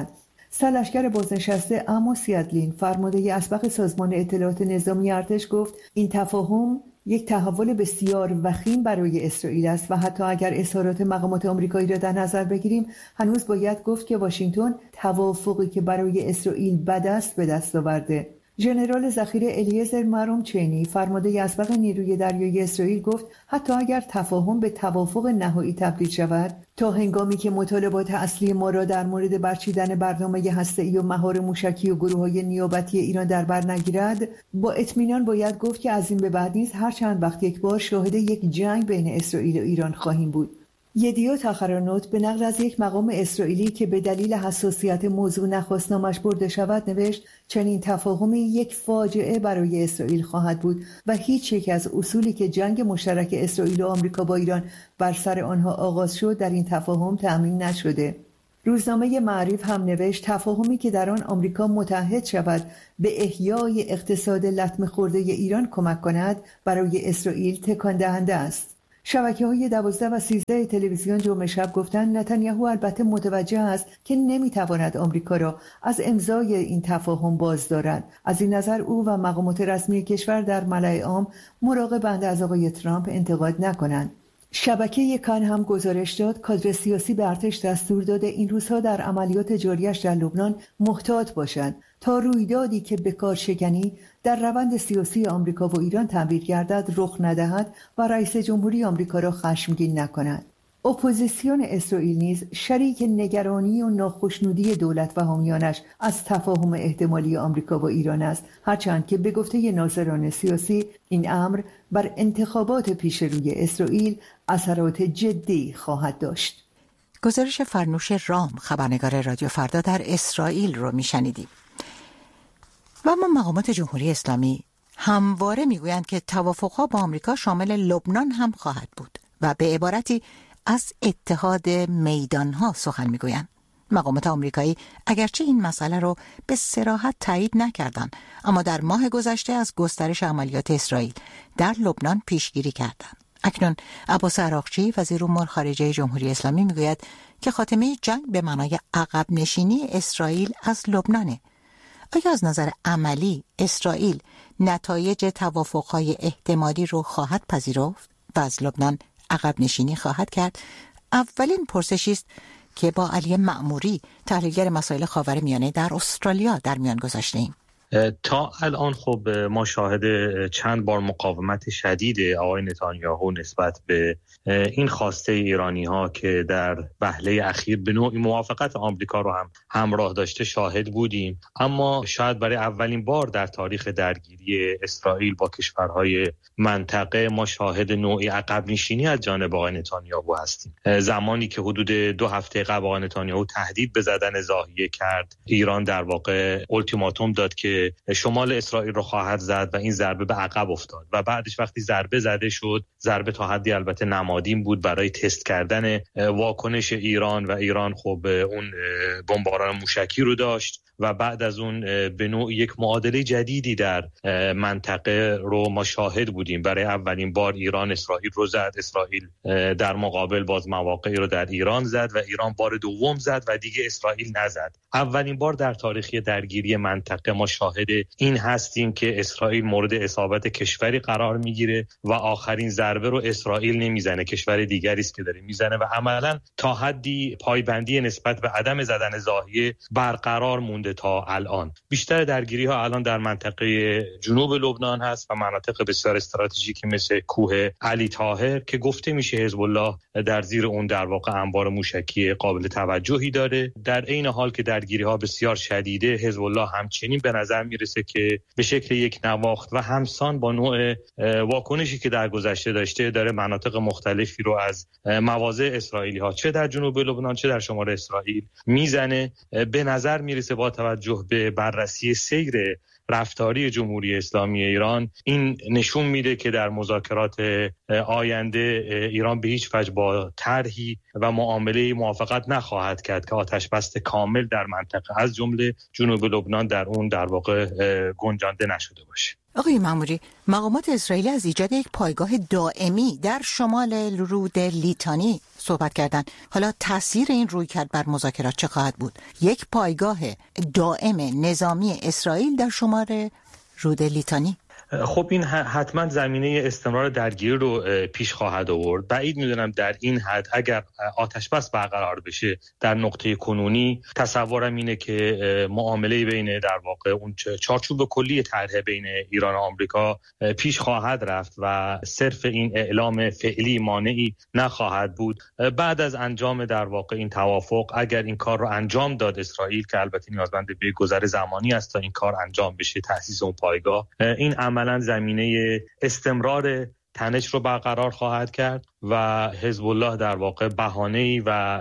سرلشکر بازنشسته عموس یدلین فرمانده اسبق سازمان اطلاعات نظامی ارتش گفت این تفاهم یک تحول بسیار وخیم برای اسرائیل است و حتی اگر اظهارات مقامات آمریکایی را در نظر بگیریم هنوز باید گفت که واشنگتن توافقی که برای اسرائیل بد است به دست آورده. ژنرال ذخیره الیعزر مرام چینی فرمانده اسبق نیروی دریایی اسرائیل گفت حتی اگر تفاهم به توافق نهایی تبدیل شود تا هنگامی که مطالبات اصلی ما را در مورد برچیدن برنامه هسته‌ای و مهار موشکی و گروه‌های نیابتی ایران در بر نگیرد با اطمینان باید گفت که از این به بعد نیز هر چند وقت یک بار شاهد یک جنگ بین اسرائیل و ایران خواهیم بود. یدیوت آخرانوت به نقل از یک مقام اسرائیلی که به دلیل حساسیت موضوع نخواست نامش برده شود نوشت چنین تفاهمی یک فاجعه برای اسرائیل خواهد بود و هیچ یک از اصولی که جنگ مشترک اسرائیل و آمریکا با ایران بر سر آنها آغاز شد در این تفاهم تأمین نشده. روزنامه معریف هم نوشت تفاهمی که در آن آمریکا متحد شود به احیای اقتصاد لطمه خورده ایران کمک کند برای اسرائیل تکان دهنده است. شبکه‌های دوازده و سیزده تلویزیون جمعه شب گفتند نتانیاهو البته متوجه است که نمیتواند آمریکا را از امضای این تفاهم باز دارد. از این نظر او و مقامات رسمی کشور در ملأ عام مراقبند از آقای ترامپ انتقاد نکنند. شبکه کان هم گزارش داد کادر سیاسی به ارتش دستور داده این روزها در عملیات جاریش در لبنان محتاط باشند تا رویدادی که به کارشکنی در روند سیاسی آمریکا و ایران تعبیر گردد رخ ندهد و رئیس جمهوری آمریکا را خشمگین نکند. اپوزیسیون اسرائیل نیز شریک نگرانی و ناخشنودی دولت و حامیانش از تفاهم احتمالی آمریکا و ایران است، هرچند که به گفته ناظران سیاسی این امر بر انتخابات پیش روی اسرائیل اثرات جدی خواهد داشت. گزارش فرنوش رام خبرنگار رادیو فردا در اسرائیل رو میشنیدیم. و اما مقامات جمهوری اسلامی همواره میگویند که توافقها با آمریکا شامل لبنان هم خواهد بود و به عبارتی از اتحاد میدانها سخن میگویند. مقامات آمریکایی اگرچه این مسئله رو به صراحت تایید نکردند، اما در ماه گذشته از گسترش عملیات اسرائیل در لبنان پیشگیری کردند. اکنون عباس عراقچی وزیر امور خارجه جمهوری اسلامی میگوید که خاتمه جنگ به معنای عقب نشینی اسرائیل از لبنانه. آیا از نظر عملی اسرائیل نتایج توافقهای احتمالی رو خواهد پذیرفت و از لبنان عقب نشینی خواهد کرد؟ اولین پرسشی است که با علی معموری تحلیلگر مسائل خاورمیانه در استرالیا در میان گذاشتیم. تا الان خب ما شاهد چند بار مقاومت شدید آقای نتانیاهو نسبت به این خواسته ایرانی ها که در وهله اخیر به نوعی موافقت آمریکا رو هم همراه داشته شاهد بودیم، اما شاید برای اولین بار در تاریخ درگیری اسرائیل با کشورهای منطقه ما شاهد نوعی عقب نشینی از جانب آقای نتانیاهو هستیم. زمانی که حدود دو هفته قبل آقای نتانیاهو تهدید به زدن ضاحیه کرد، ایران در واقع التیماتوم داد که شمال اسرائیل رو خواهد زد و این ضربه به عقب افتاد و بعدش وقتی ضربه زده شد، ضربه تا حدی البته نمادین بود برای تست کردن واکنش ایران و ایران خب اون بمباران موشکی رو داشت و بعد از اون به نوع یک معادله جدیدی در منطقه رو ما شاهد بودیم. برای اولین بار ایران اسرائیل رو زد، اسرائیل در مقابل باز مواقعی رو در ایران زد و ایران بار دوم زد و دیگه اسرائیل نزد. اولین بار در تاریخ درگیری منطقه ما شاهد این هستیم که اسرائیل مورد اصابت کشوری قرار میگیره و آخرین ضربه رو اسرائیل نمیزنه، کشور دیگری است که داره میزنه و عملاً تا حدی پایبندی نسبت به عدم زدن ضاحیه برقرار مونده تا الان. بیشتر درگیری ها الان در منطقه جنوب لبنان هست و مناطق بسیار استراتژیکی مثل کوه علی طاهر که گفته میشه حزب الله در زیر اون در واقع انبار موشکی قابل توجهی داره. در عین حال که درگیری ها بسیار شدیده، حزب الله همچنین به نظر میرسه که به شکل یک نواخت و همسان با نوع واکنشی که در گذشته داشته داره مناطق مختلفی رو از مواضع اسرائیلی ها چه در جنوب لبنان چه در شمال اسرائیل میزنه. به نظر میرسه با توجه به بررسی سیر رفتاری جمهوری اسلامی ایران این نشون میده که در مذاکرات آینده ایران به هیچ وجه با طرحی و معامله موافقت نخواهد کرد که آتش بست کامل در منطقه از جمله جنوب لبنان در اون در واقع گنجانده نشده باشه. آقای معموری، مقامات اسرائیلی از ایجاد یک پایگاه دائمی در شمال رود لیتانی صحبت کردن. حالا تاثیر این رویکرد بر مذاکرات چه خواهد بود؟ یک پایگاه دائم نظامی اسرائیل در شمال رود لیتانی؟ خب این حتما زمینه استمرار درگیری رو پیش خواهد آورد. بعید میدونم در این حد اگر آتش بس برقرار بشه در نقطه کنونی، تصورم اینه که معامله بین در واقع اون چارچوب کلی طرح بین ایران و آمریکا پیش خواهد رفت و صرف این اعلام فعلی مانعی نخواهد بود. بعد از انجام در واقع این توافق، اگر این کار رو انجام داد اسرائیل، که البته نیازمند به گذر زمانی است تا این کار انجام بشه، تأسیس اون پایگاه، این عملاً زمینه استمرار تنش رو برقرار خواهد کرد و حزب الله در واقع بهانه‌ای و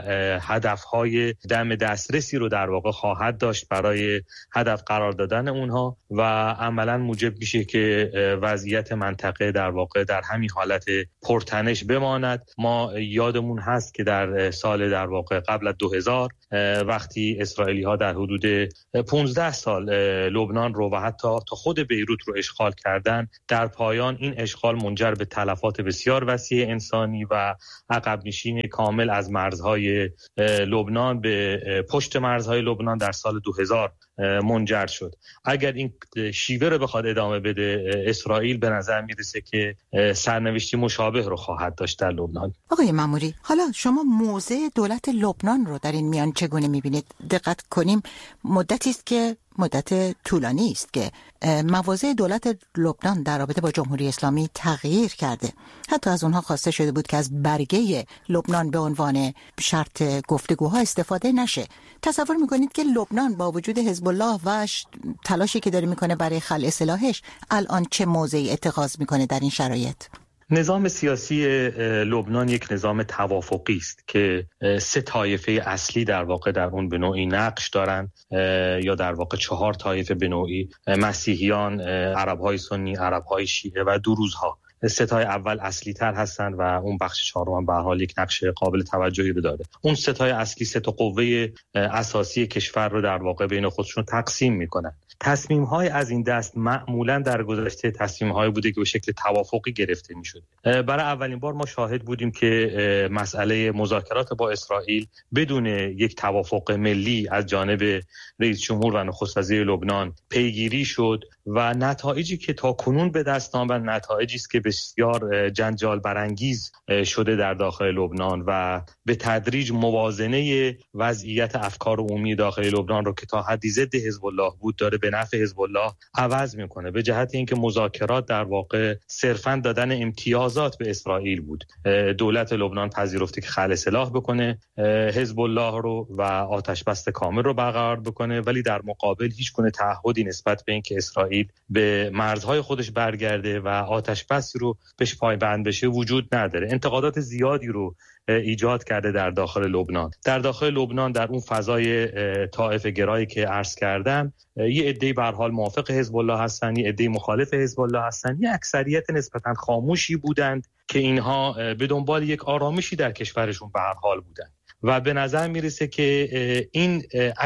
هدف‌های دم دسترسی رو در واقع خواهد داشت برای هدف قرار دادن اونها و عملاً موجب میشه که وضعیت منطقه در واقع در همین حالت پرتنش بماند. ما یادمون هست که در سال در واقع قبل از دو هزار وقتی اسرائیلی‌ها در حدود پانزده سال لبنان رو و حتی تا خود بیروت رو اشغال کردن، در پایان این اشغال منجر به تلفات بسیار وسیع انسانی و عقب نشینی کامل از مرزهای لبنان به پشت مرزهای لبنان در سال دو هزار منجر شد. اگر این شیوه رو بخواد ادامه بده، اسرائیل به نظر میرسه که سرنوشتی مشابه رو خواهد داشت در لبنان. آقای ماموری، حالا شما موضع دولت لبنان رو در این میان چگونه میبینید؟ دقت کنیم مدتی است که مدت طولانی است که مواضع دولت لبنان در رابطه با جمهوری اسلامی تغییر کرده. حتی از اونها خواسته شده بود که از برگه لبنان به عنوان شرط گفتگوها استفاده نشه. تصور میکنید که لبنان با وجود حزب الله و تلاشی که داره میکنه برای خلع سلاحش، الان چه موضعی اتخاذ میکنه در این شرایط؟ نظام سیاسی لبنان یک نظام توافقی است که سه طایفه اصلی در واقع در اون به نوعی نقش دارند، یا در واقع چهار طایفه به نوعی: مسیحیان، عرب‌های سنی، عرب‌های شیعه و دروزها. ستای اول اصلی تر هستند و اون بخش چهارم به هر حال یک نقش قابل توجهی رو داره. اون ستای اصلی سه تا قوه اساسی کشور رو در واقع بین خودشون تقسیم میکنن. تصمیم‌های از این دست معمولاً در گذشته تصمیم‌های بوده که به شکل توافقی گرفته می‌شد. برای اولین بار ما شاهد بودیم که مسئله مذاکرات با اسرائیل بدون یک توافق ملی از جانب رئیس جمهور و نخست وزیر لبنان پیگیری شد و نتایجی که تا کنون به دست آمد نتایجی است که بسیار جنجال برانگیز شده در داخل لبنان و به تدریج موازنه وضعیت افکار عمومی داخل لبنان رو که تا حدی ضد حزب الله بود داره به نفع حزب الله عوض میکنه، به جهت اینکه مذاکرات در واقع صرفاً دادن امتیازات به اسرائیل بود. دولت لبنان پذیرفته که خلع سلاح بکنه حزب الله رو و آتش بس کامل رو برقرار بکنه، ولی در مقابل هیچ گونه تعهدی نسبت به اینکه اسرائیل به مرزهای خودش برگرده و آتش بسی رو بهش پایبند بشه وجود نداره. انتقادات زیادی رو ایجاد کرده در داخل لبنان. در داخل لبنان در اون فضای طائفه گرایی که عرض کردم، یه عده‌ای به هر حال موافق حزب الله هستن، یه عده‌ای مخالف حزب الله هستن، یه اکثریت نسبتاً خاموشی بودند که اینها به دنبال یک آرامشی در کشورشون به هر حال بودند و به نظر میرسه که این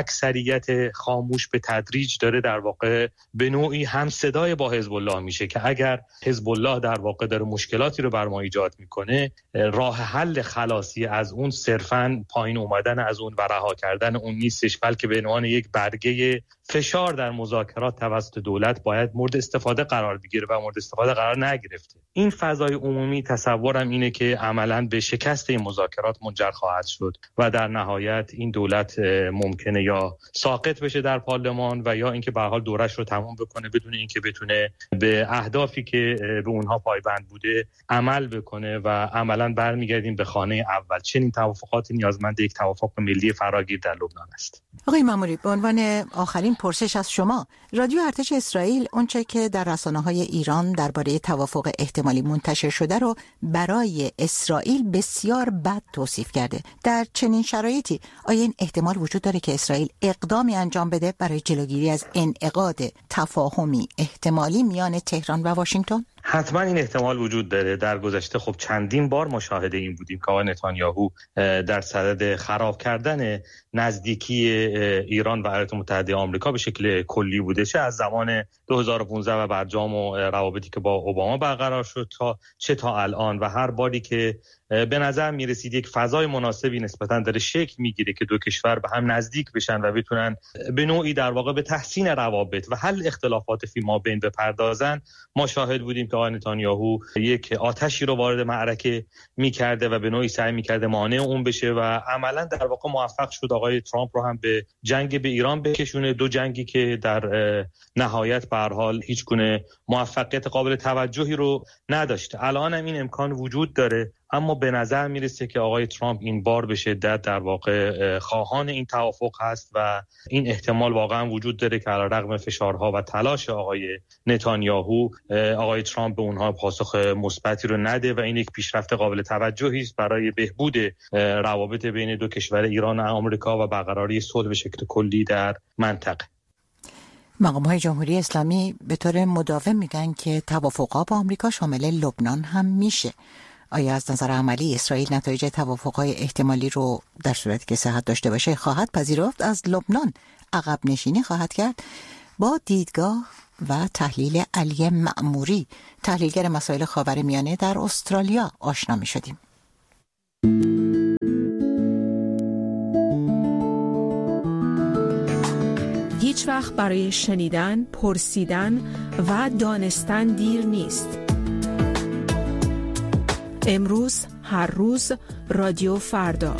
اکثریت خاموش به تدریج داره در واقع به نوعی هم صدای با حزب الله میشه که اگر حزب الله در واقع داره مشکلاتی رو بر ما ایجاد میکنه، راه حل خلاصی از اون صرفاً پایین اومدن از اون و رها کردن اون نیستش، بلکه به عنوان یک برگه فشار در مذاکرات توسط دولت باید مورد استفاده قرار بگیره و مورد استفاده قرار نگرفته. این فضای عمومی تصورم اینه که عملاً به شکست این مذاکرات منجر خواهد شد و در نهایت این دولت ممکنه یا ساقط بشه در پارلمان و یا اینکه به هر حال دورش رو تمام بکنه بدون اینکه بتونه به اهدافی که به اونها پایبند بوده عمل بکنه و عملاً برمیگردیم به خانه اول. چنین توافقاتی نیازمند یک توافق ملی فراگیر در لبنان است. آقای ماموری، به عنوان آخرین پرسش از شما، رادیو ارتش اسرائیل اونچه که در رسانه‌های ایران درباره توافق احتمالی منتشر شده رو برای اسرائیل بسیار بد توصیف کرده. در چنین شرایطی آیا این احتمال وجود داره که اسرائیل اقدامی انجام بده برای جلوگیری از انعقاد تفاهمی احتمالی میان تهران و واشنگتن؟ حتما این احتمال وجود داره. در گذشته خب چندین بار ما شاهد این بودیم که آقای نتانیاهو در صدد خراب کردن نزدیکی ایران و ایالات متحده آمریکا به شکل کلی بوده، چه از زمان دو هزار و پانزده و برجام و روابطی که با اوباما برقرار شد تا چه تا الان، و هر باری که به نظر میرسید یک فضای مناسبی نسبتاً داره شکل میگیره که دو کشور به هم نزدیک بشن و بتونن به نوعی در واقع به تحسین روابط و حل اختلافات فی ما بین بپردازن، ما شاهد بودیم که آقای نتانیاهو یک آتشی رو وارد معرکه میکرده و به نوعی سعی میکرده مانع اون بشه و عملاً در واقع موفق شد آقای ترامپ رو هم به جنگ به ایران بکشونه، دو جنگی که در نهایت به هر حال هیچ گونه موفقیت قابل توجهی رو نداشته. الان هم این امکان وجود داره، اما به نظر میرسه که آقای ترامپ این بار به شدت در واقع خواهان این توافق هست و این احتمال واقعا وجود داره که علیرغم فشارها و تلاش آقای نتانیاهو، آقای ترامپ به اونها پاسخ مثبتی رو نده و این یک پیشرفت قابل توجهی است برای بهبود روابط بین دو کشور ایران و آمریکا و برقراری صلح به شکل کلی در منطقه. مقام‌های جمهوری اسلامی به طور مداوم میگن که توافق‌ها با آمریکا شامل لبنان هم میشه. آیا از نظر عملی اسرائیل نتایج توافق‌های احتمالی رو در صورتی که صحت داشته باشه خواهد پذیرفت، از لبنان عقب نشینی خواهد کرد؟ با دیدگاه و تحلیل علی مأموری، تحلیلگر مسائل خاورمیانه در استرالیا آشنا می‌شدیم. هیچ وقت برای شنیدن، پرسیدن و دانستن دیر نیست. امروز، هر روز، رادیو فردا.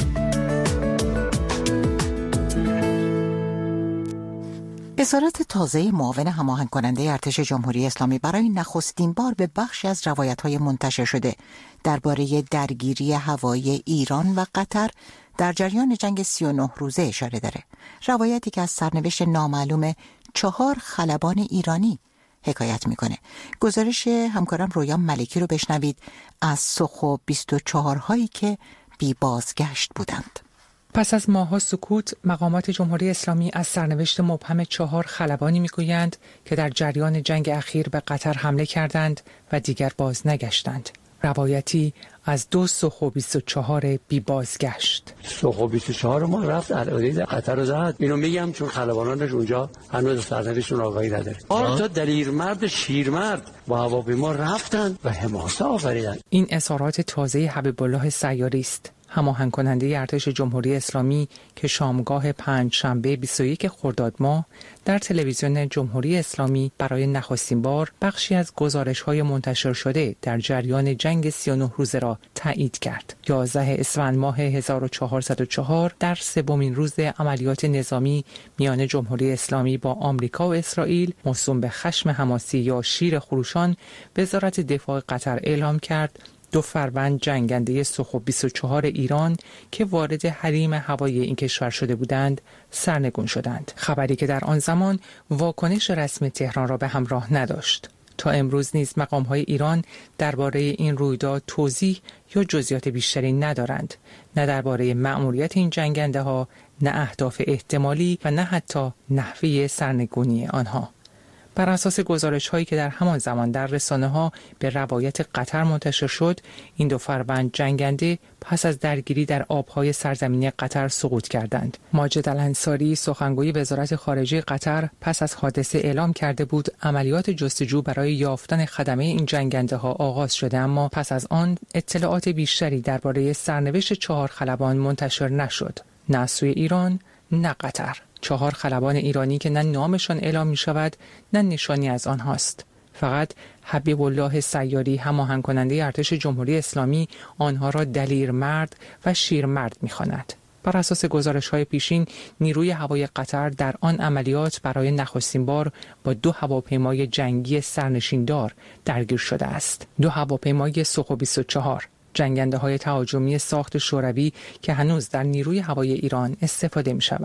اظهارات تازه معاون هماهنگ کننده ارتش جمهوری اسلامی برای نخستین بار به بخشی از روایت‌های منتشر شده درباره درگیری هوایی ایران و قطر در جریان جنگ سی و نه روزه اشاره داره. روایتی که از سرنوشت نامعلوم چهار خلبان ایرانی حکایت میکنه. گزارش همکارم رویا ملکی رو بشنوید از سخو بیست و چهار هایی که بی بازگشت بودند. پس از ماه‌ها سکوت، مقامات جمهوری اسلامی از سرنوشت مبهم چهار خلبانی میگویند که در جریان جنگ اخیر به قطر حمله کردند و دیگر باز نگشتند. روایتی از دو سخو بیست و چهار بی بازگشت. سخو بیست و چهار ما رفت العاده قطر رو زد. اینو میگم چون خلبانانش اونجا هنوز سرنوشتشون آگاهی نداره. آن تا دلیرمرد شیرمرد با هواپیما رفتن و حماسه آفریدن. این اظهارات تازه حبیب الله سیاری است، هماهنگ کننده ارتش جمهوری اسلامی که شامگاه پنج شنبه بیست و یک خرداد ماه در تلویزیون جمهوری اسلامی برای نخستین بار بخشی از گزارش‌های منتشر شده در جریان جنگ سی و نه روزه را تایید کرد. یازده اسفند ماه هزار و چهارصد و چهار در سومین روز عملیات نظامی میان جمهوری اسلامی با آمریکا و اسرائیل موسوم به خشم حماسی یا شیر خروشان، وزارت دفاع قطر اعلام کرد دو فروند جنگنده سخو بیست و چهار ایران که وارد حریم هوایی این کشور شده بودند سرنگون شدند. خبری که در آن زمان واکنش رسمی تهران را به همراه نداشت. تا امروز نیز مقام‌های ایران درباره این رویداد توضیح یا جزئیات بیشتری ندارند، نه درباره مأموریت این جنگنده ها، نه اهداف احتمالی و نه حتی نحوه سرنگونی آنها. بر اساس گزارش هایی که در همان زمان در رسانه ها به روایت قطر منتشر شد، این دو فروند جنگنده پس از درگیری در آبهای سرزمینی قطر سقوط کردند. ماجد الانصاری، سخنگوی وزارت خارجه قطر، پس از حادثه اعلام کرده بود عملیات جستجو برای یافتن خدمه این جنگنده ها آغاز شده، اما پس از آن اطلاعات بیشتری درباره سرنوشت چهار خلبان منتشر نشد، نه از سوی ایران نه قطر. چهار خلبان ایرانی که نه نامشان اعلام می شود نه نشانی از آنهاست. فقط حبیب الله سیاری، هماهنگ کننده ارتش جمهوری اسلامی، آنها را دلیرمرد و شیرمرد می خواند. بر اساس گزارش‌های پیشین، نیروی هوایی قطر در آن عملیات برای نخستین بار با دو هواپیمای جنگی سرنشیندار درگیر شده است. دو هواپیمای سخو بیست و چهار، جنگنده های تهاجمی ساخت شوروی که هنوز در نیروی هوایی ایران استفاده می شود.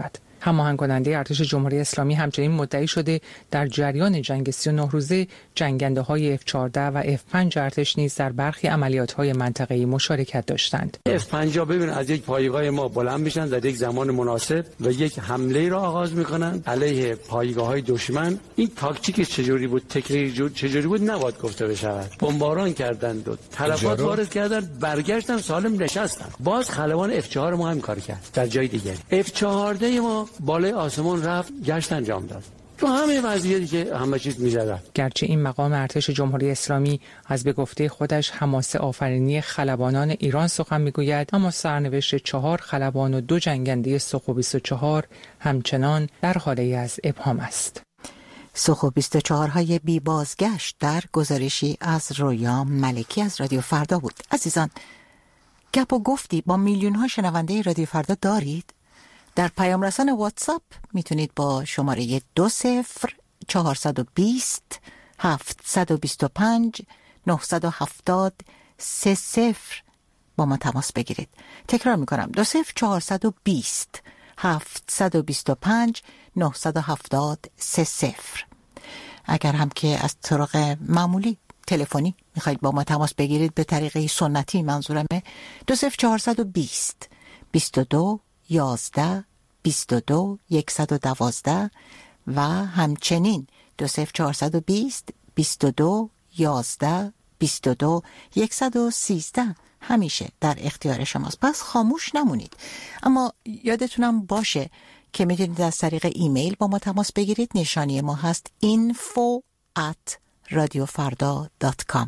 هماهنگ کننده ارتش جمهوری اسلامی همچنین مدعی شده در جریان جنگ سی و نه روزه جنگنده های اف چهارده و اف پنج ارتش نیز در برخی عملیات های منطقه‌ای مشارکت داشتند. اف پنج ببین از یک پایگاه ما بلند میشن در یک زمان مناسب و یک حمله را آغاز میکنن علیه پایگاه‌های دشمن. این تاکتیک چجوری بود، تکنیک چجوری بود نباید گفته بشود. بمباران کردند و تلفات وارد کردند، برگشتن سالم نشستن. باز خلبان اف چهار ما هم کار کرد در جای دیگه. اف چهارده ما بالای آسمان رفت، گشت انجام داد. تو همه وضعیتی که همه چیز می‌زدن. گرچه این مقام ارتش جمهوری اسلامی از به گفته خودش حماسه آفرینی خلبانان ایران سخن میگوید، اما سرنوشت چهار خلبان و دو جنگنده سخو بیست و چهار همچنان در حاله از ابهام است. سخو بیست و چهار های بی بازگشت در گزارشی از رویا ملکی از رادیو فردا بود. عزیزان، گپ و گفتی با میلیون ها شنونده رادیو فردا دارید؟ در پیام رسان واتساپ میتونید با شماره دو صفر چهارصد و بیست هفتصد و بیست و پنج نهصد و هفتاد سه صفر با ما تماس بگیرید. تکرار میکنم دو صفر چهارصد و بیست هفتصد و بیست و پنج نهصد و هفتاد سه صفر. اگر هم که از طرق معمولی تلفنی میخواید با ما تماس بگیرید به طریقه سنتی، منظورمه دو صفر چهارصد و بیست بیست و دو یازده بیست و دو صد و دوازده و همچنین دو صفر چهارصد و بیست بیست و دو یازده بیست و دو صد و سیزده همیشه در اختیار شماست. پس خاموش نمونید. اما یادتونم باشه که میتونید از طریق ایمیل با ما تماس بگیرید. نشانی ما هست info at radiofarda dot com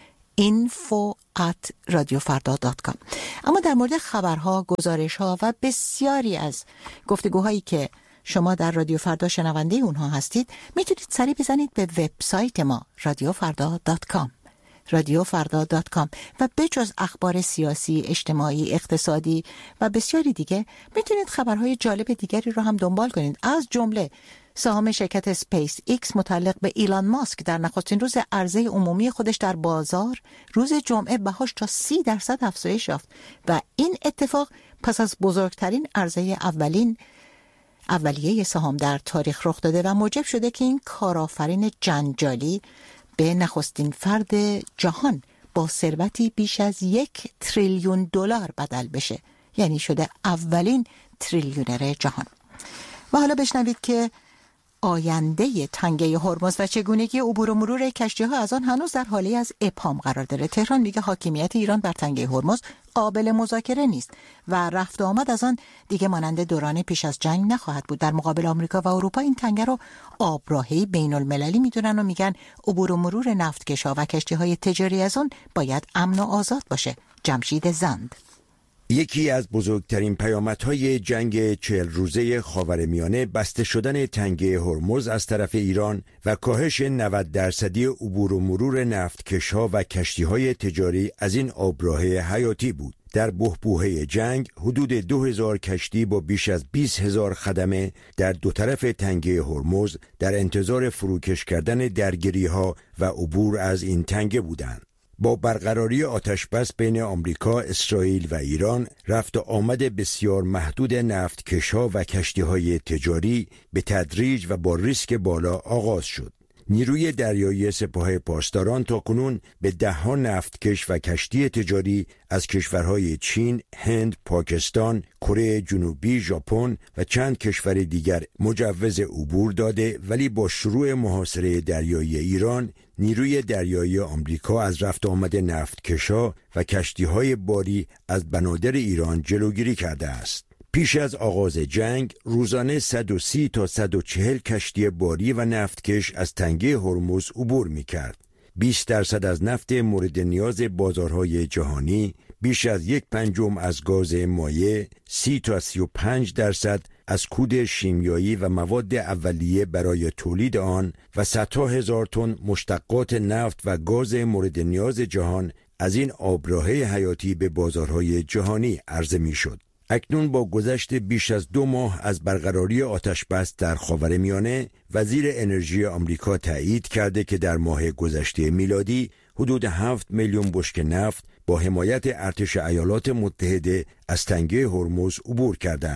info at radiofarda dot com. اما در مورد خبرها، گزارشها و بسیاری از گفتگوهایی که شما در رادیو فردا شنونده اونها هستید، میتونید سری بزنید به وبسایت ما radiofarda dot com radiofarda dot com و بجز اخبار سیاسی، اجتماعی، اقتصادی و بسیاری دیگه میتونید خبرهای جالب دیگری رو هم دنبال کنید. از جمله سهام شرکت اسپیس ایکس متعلق به ایلان ماسک در نخستین روز عرضه عمومی خودش در بازار روز جمعه بهاش تا سی درصد افزایش یافت و این اتفاق پس از بزرگترین عرضه اولین اولیه سهام در تاریخ رخ داده و موجب شده که این کارآفرین جنجالی به نخستین فرد جهان با ثروتی بیش از یک تریلیون دلار بدل بشه، یعنی شده اولین تریلیونر جهان. و حالا بشنوید که آینده تنگه هرمز و چگونگی عبور و مرور کشتی‌ها از آن هنوز در حاله از ابهام قرار داره. تهران میگه حاکمیت ایران بر تنگه هرمز قابل مذاکره نیست و رفت و آمد از آن دیگه مانند دوران پیش از جنگ نخواهد بود. در مقابل آمریکا و اروپا این تنگه رو آبراهی بین المللی میدونن و میگن عبور و مرور نفتکشا و کشتی‌های تجاری از اون باید امن و آزاد باشه. جمشید زند. یکی از بزرگترین پیامدهای جنگ چهل روزه خاورمیانه بسته شدن تنگه هرمز از طرف ایران و کاهش نود درصدی عبور و مرور نفتکش‌ها و کشتی‌های تجاری از این آبراه حیاتی بود. در بحبوحه جنگ حدود دو هزار کشتی با بیش از بیست هزار خدمه در دو طرف تنگه هرمز در انتظار فروکش کردن درگیری‌ها و عبور از این تنگه بودند. با برقراری آتشبس بین آمریکا، اسرائیل و ایران، رفت و آمد بسیار محدود نفتکش‌ها و کشتی‌های تجاری به تدریج و با ریسک بالا آغاز شد. نیروی دریایی سپاه پاسداران تاکنون به ده‌ها نفتکش و کشتی تجاری از کشورهای چین، هند، پاکستان، کره جنوبی، ژاپن و چند کشور دیگر مجوز عبور داده، ولی با شروع محاصره دریایی ایران نیروی دریایی آمریکا از رفت آمد نفتکش‌ها و کشتی‌های باری از بنادر ایران جلوگیری کرده است. پیش از آغاز جنگ روزانه صد و سی تا صد و چهل کشتی باری و نفتکش از تنگه هرمز عبور می‌کرد. بیست درصد از نفت مورد نیاز بازارهای جهانی، بیش از یک پنجم از گاز مایع، سی تا سی و پنج درصد از کود شیمیایی و مواد اولیه برای تولید آن و صدها هزار تن مشتقات نفت و گاز مورد نیاز جهان از این آبراهه حیاتی به بازارهای جهانی عرضه می‌شد. اکنون با گذشت بیش از دو ماه از برقراری آتشبس در خاورمیانه، وزیر انرژی آمریکا تایید کرده که در ماه گذشته میلادی حدود هفت میلیون بشکه نفت با حمایت ارتش ایالات متحده از تنگه هرمز عبور کرده است.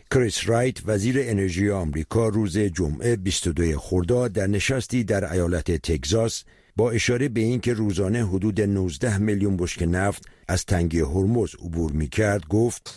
کریس رایت وزیر انرژی آمریکا روز جمعه بیست و دوم خرداد در نشستی در ایالت تگزاس با اشاره به اینکه روزانه حدود نوزده میلیون بشکه نفت از تنگه هرمز عبور می‌کرد گفت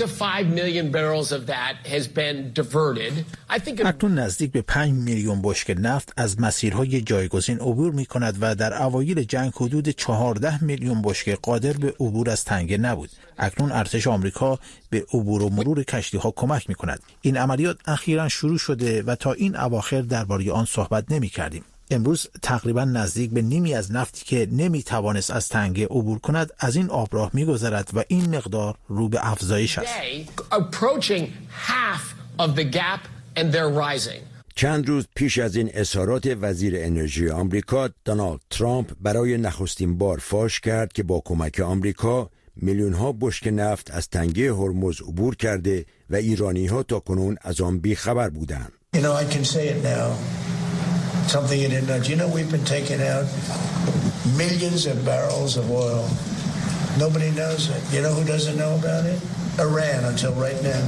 اکنون نزدیک به پنج میلیون بشکه نفت از مسیرهای جایگزین عبور می‌کند و در اوایل جنگ حدود چهارده میلیون بشکه قادر به عبور از تنگه نبود. اکنون ارتش آمریکا به عبور و مرور کشتی‌ها کمک می‌کند. این عملیات اخیراً شروع شده و تا این اواخر درباره آن صحبت نمی‌کردیم. امروز تقریبا نزدیک به نیمی از نفتی که نمیتوانست از تنگه عبور کند از این آبراه میگذرد و این مقدار رو به افزایش است. چند روز پیش از این اظهارات وزیر انرژی آمریکا دونالد ترامپ برای نخستین بار فاش کرد که با کمک آمریکا میلیون ها بشکه نفت از تنگه هرمز عبور کرده و ایرانی ها تا کنون از آن بی خبر بودند. You know, I can say it now. Something you didn't know. Do you know we've been taking out millions of barrels of oil? Nobody knows it. You know who doesn't know about it? Iran until right now.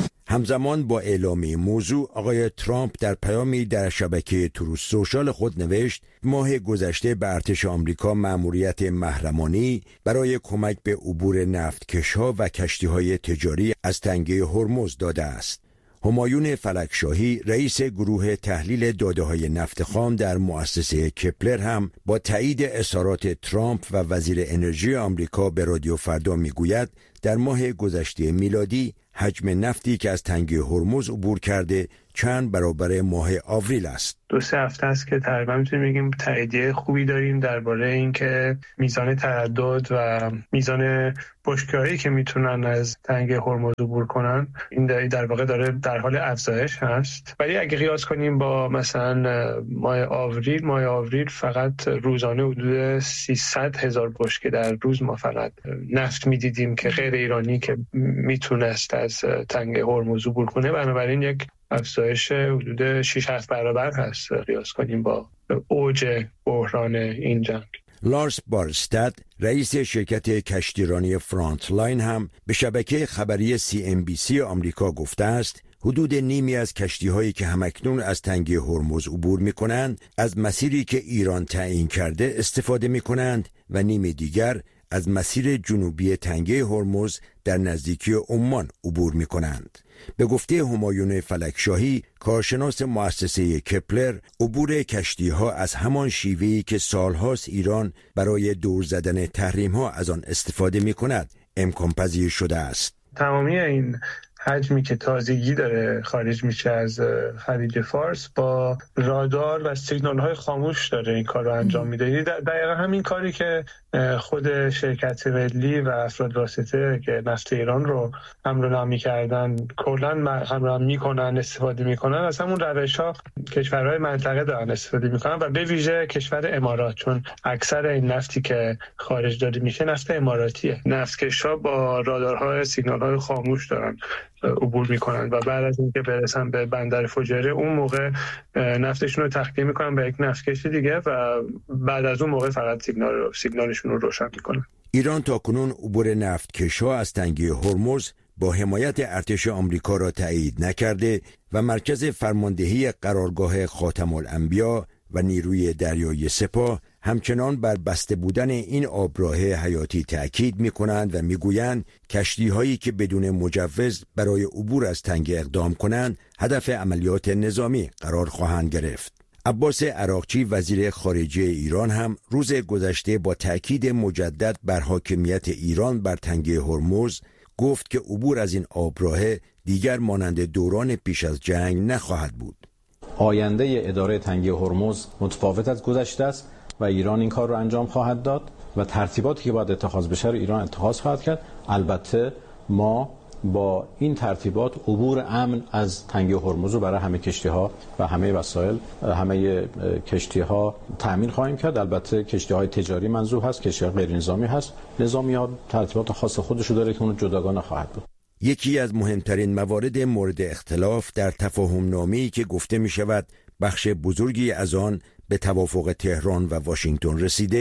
همزمان با اعلام موضوع آقای ترامپ در پیامی در شبکه تروث سوشال خود نوشت ماه گذشته به ارتش آمریکا مأموریت محرمانه‌ای برای کمک به عبور نفتکش‌ها و کشتی‌های تجاری از تنگه هرمز داده است. همایون فلکشاهی رئیس گروه تحلیل داده‌های نفت خام در مؤسسه کپلر هم با تایید اظهارات ترامپ و وزیر انرژی آمریکا به رادیو فردا میگوید در ماه گذشته میلادی حجم نفتی که از تنگه هرمز عبور کرده چند برابر ماه آوریل است. دو سه هفته است که تقریبا میتونیم بگیم تاییدیه خوبی داریم درباره اینکه میزان تردد و میزان بشکه‌هایی که میتونن از تنگه هرمز عبور کنن این در واقع داره در حال افزایش هست. ولی اگه قیاس کنیم با مثلا ماه آوریل ماه آوریل فقط روزانه حدود سیصد هزار بشکه در روز ما فقط نفت میدیدیم که غیر ایرانی که میتونست از تنگه هرمز عبور کنه. بنابراین یک افزایش حدود شش هفت برابر هست قیاس کنیم با اوج بحران این جنگ. لارس بارستاد رئیس شرکت کشتیرانی فرانتلاین هم به شبکه خبری سی ام بی سی آمریکا گفته است حدود نیمی از کشتی‌هایی که همکنون از تنگه هرمز عبور می‌کنند از مسیری که ایران تعیین کرده استفاده می‌کنند و نیم دیگر از مسیر جنوبی تنگه هرمز در نزدیکی عمان عبور می‌کنند. به گفته همایون فلکشاهی کارشناس مؤسسه کپلر عبور کشتی‌ها از همان شیوهی که سالهاست ایران برای دور زدن تحریم‌ها از آن استفاده می‌کند امکان پذیر شده است. تمامی این حجمی که تازگی داره خارج میشه از خلیج فارس با رادار و سیگنال های خاموش داره این کار رو انجام میده. دقیقا همین کاری که خود شرکت ملی و افراد واسطه که نفت ایران رو حمل و نقل کردن کلا حمل و نقل میکنن استفاده میکنن از همون روش ها کشورهای منطقه دارن استفاده میکنن و به ویژه کشور امارات، چون اکثر این نفتی که خارج داده میشه نفت اماراتیه. نفتکش‌ها با رادارهای سیگنال های خاموش دارن عبور میکنن و بعد از اینکه برسن به بندر فجایره اون موقع نفتشون رو تخلیه میکنن به یک نفتکش دیگه و بعد از اون موقع فقط سیگنال رو سیگنالشون رو روشن میکنن. ایران تاکنون عبور نفتکش‌ها از تنگه هرمز با حمایت ارتش آمریکا را تایید نکرده و مرکز فرماندهی قرارگاه خاتم الانبیا و نیروی دریایی سپاه همچنان بر بسته بودن این آبراه حیاتی تأکید می کنند و می گویند کشتی هایی که بدون مجوز برای عبور از تنگه اقدام کنند هدف عملیات نظامی قرار خواهند گرفت. عباس عراقچی وزیر خارجه ایران هم روز گذشته با تأکید مجدد بر حاکمیت ایران بر تنگه هرمز گفت که عبور از این آبراه دیگر مانند دوران پیش از جنگ نخواهد بود. آینده اداره تنگه هرمز متفاوت از گذشته است و ایران این کار رو انجام خواهد داد و ترتیباتی که باید اتخاذ بشه رو ایران اتخاذ خواهد کرد. البته ما با این ترتیبات عبور امن از تنگه هرمز رو برای همه کشتی‌ها و همه وسایل همه کشتی‌ها تامین خواهیم کرد. البته کشتی‌های تجاری منظور هست، کشتی‌های غیر نظامی هست. نظامی‌ها ترتیبات خاص خودش رو داره که اون جداگانه خواهد بود. یکی از مهمترین موارد مورد اختلاف در تفاهم نامه‌ای که گفته می شود بخش بزرگی از آن به توافق تهران و واشنگتن رسیده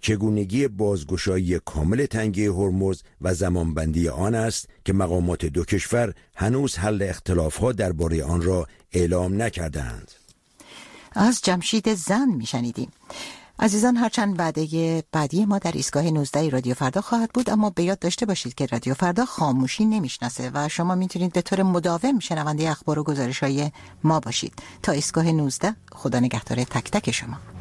چگونگی بازگشایی کامل تنگه هرمز و زمانبندی آن است که مقامات دو کشور هنوز حل اختلاف‌ها درباره آن را اعلام نکردند. از جمشید زن میشنیدیم. عزیزان، هرچند وعده بعدی ما در ایستگاه نوزده رادیو فردا خواهد بود، اما به یاد داشته باشید که رادیو فردا خاموشی نمیشناسه و شما میتونید به طور مداوم شنونده اخبار و گزارش‌های ما باشید. تا ایستگاه نوزده، خدا نگهدار تک تک شما.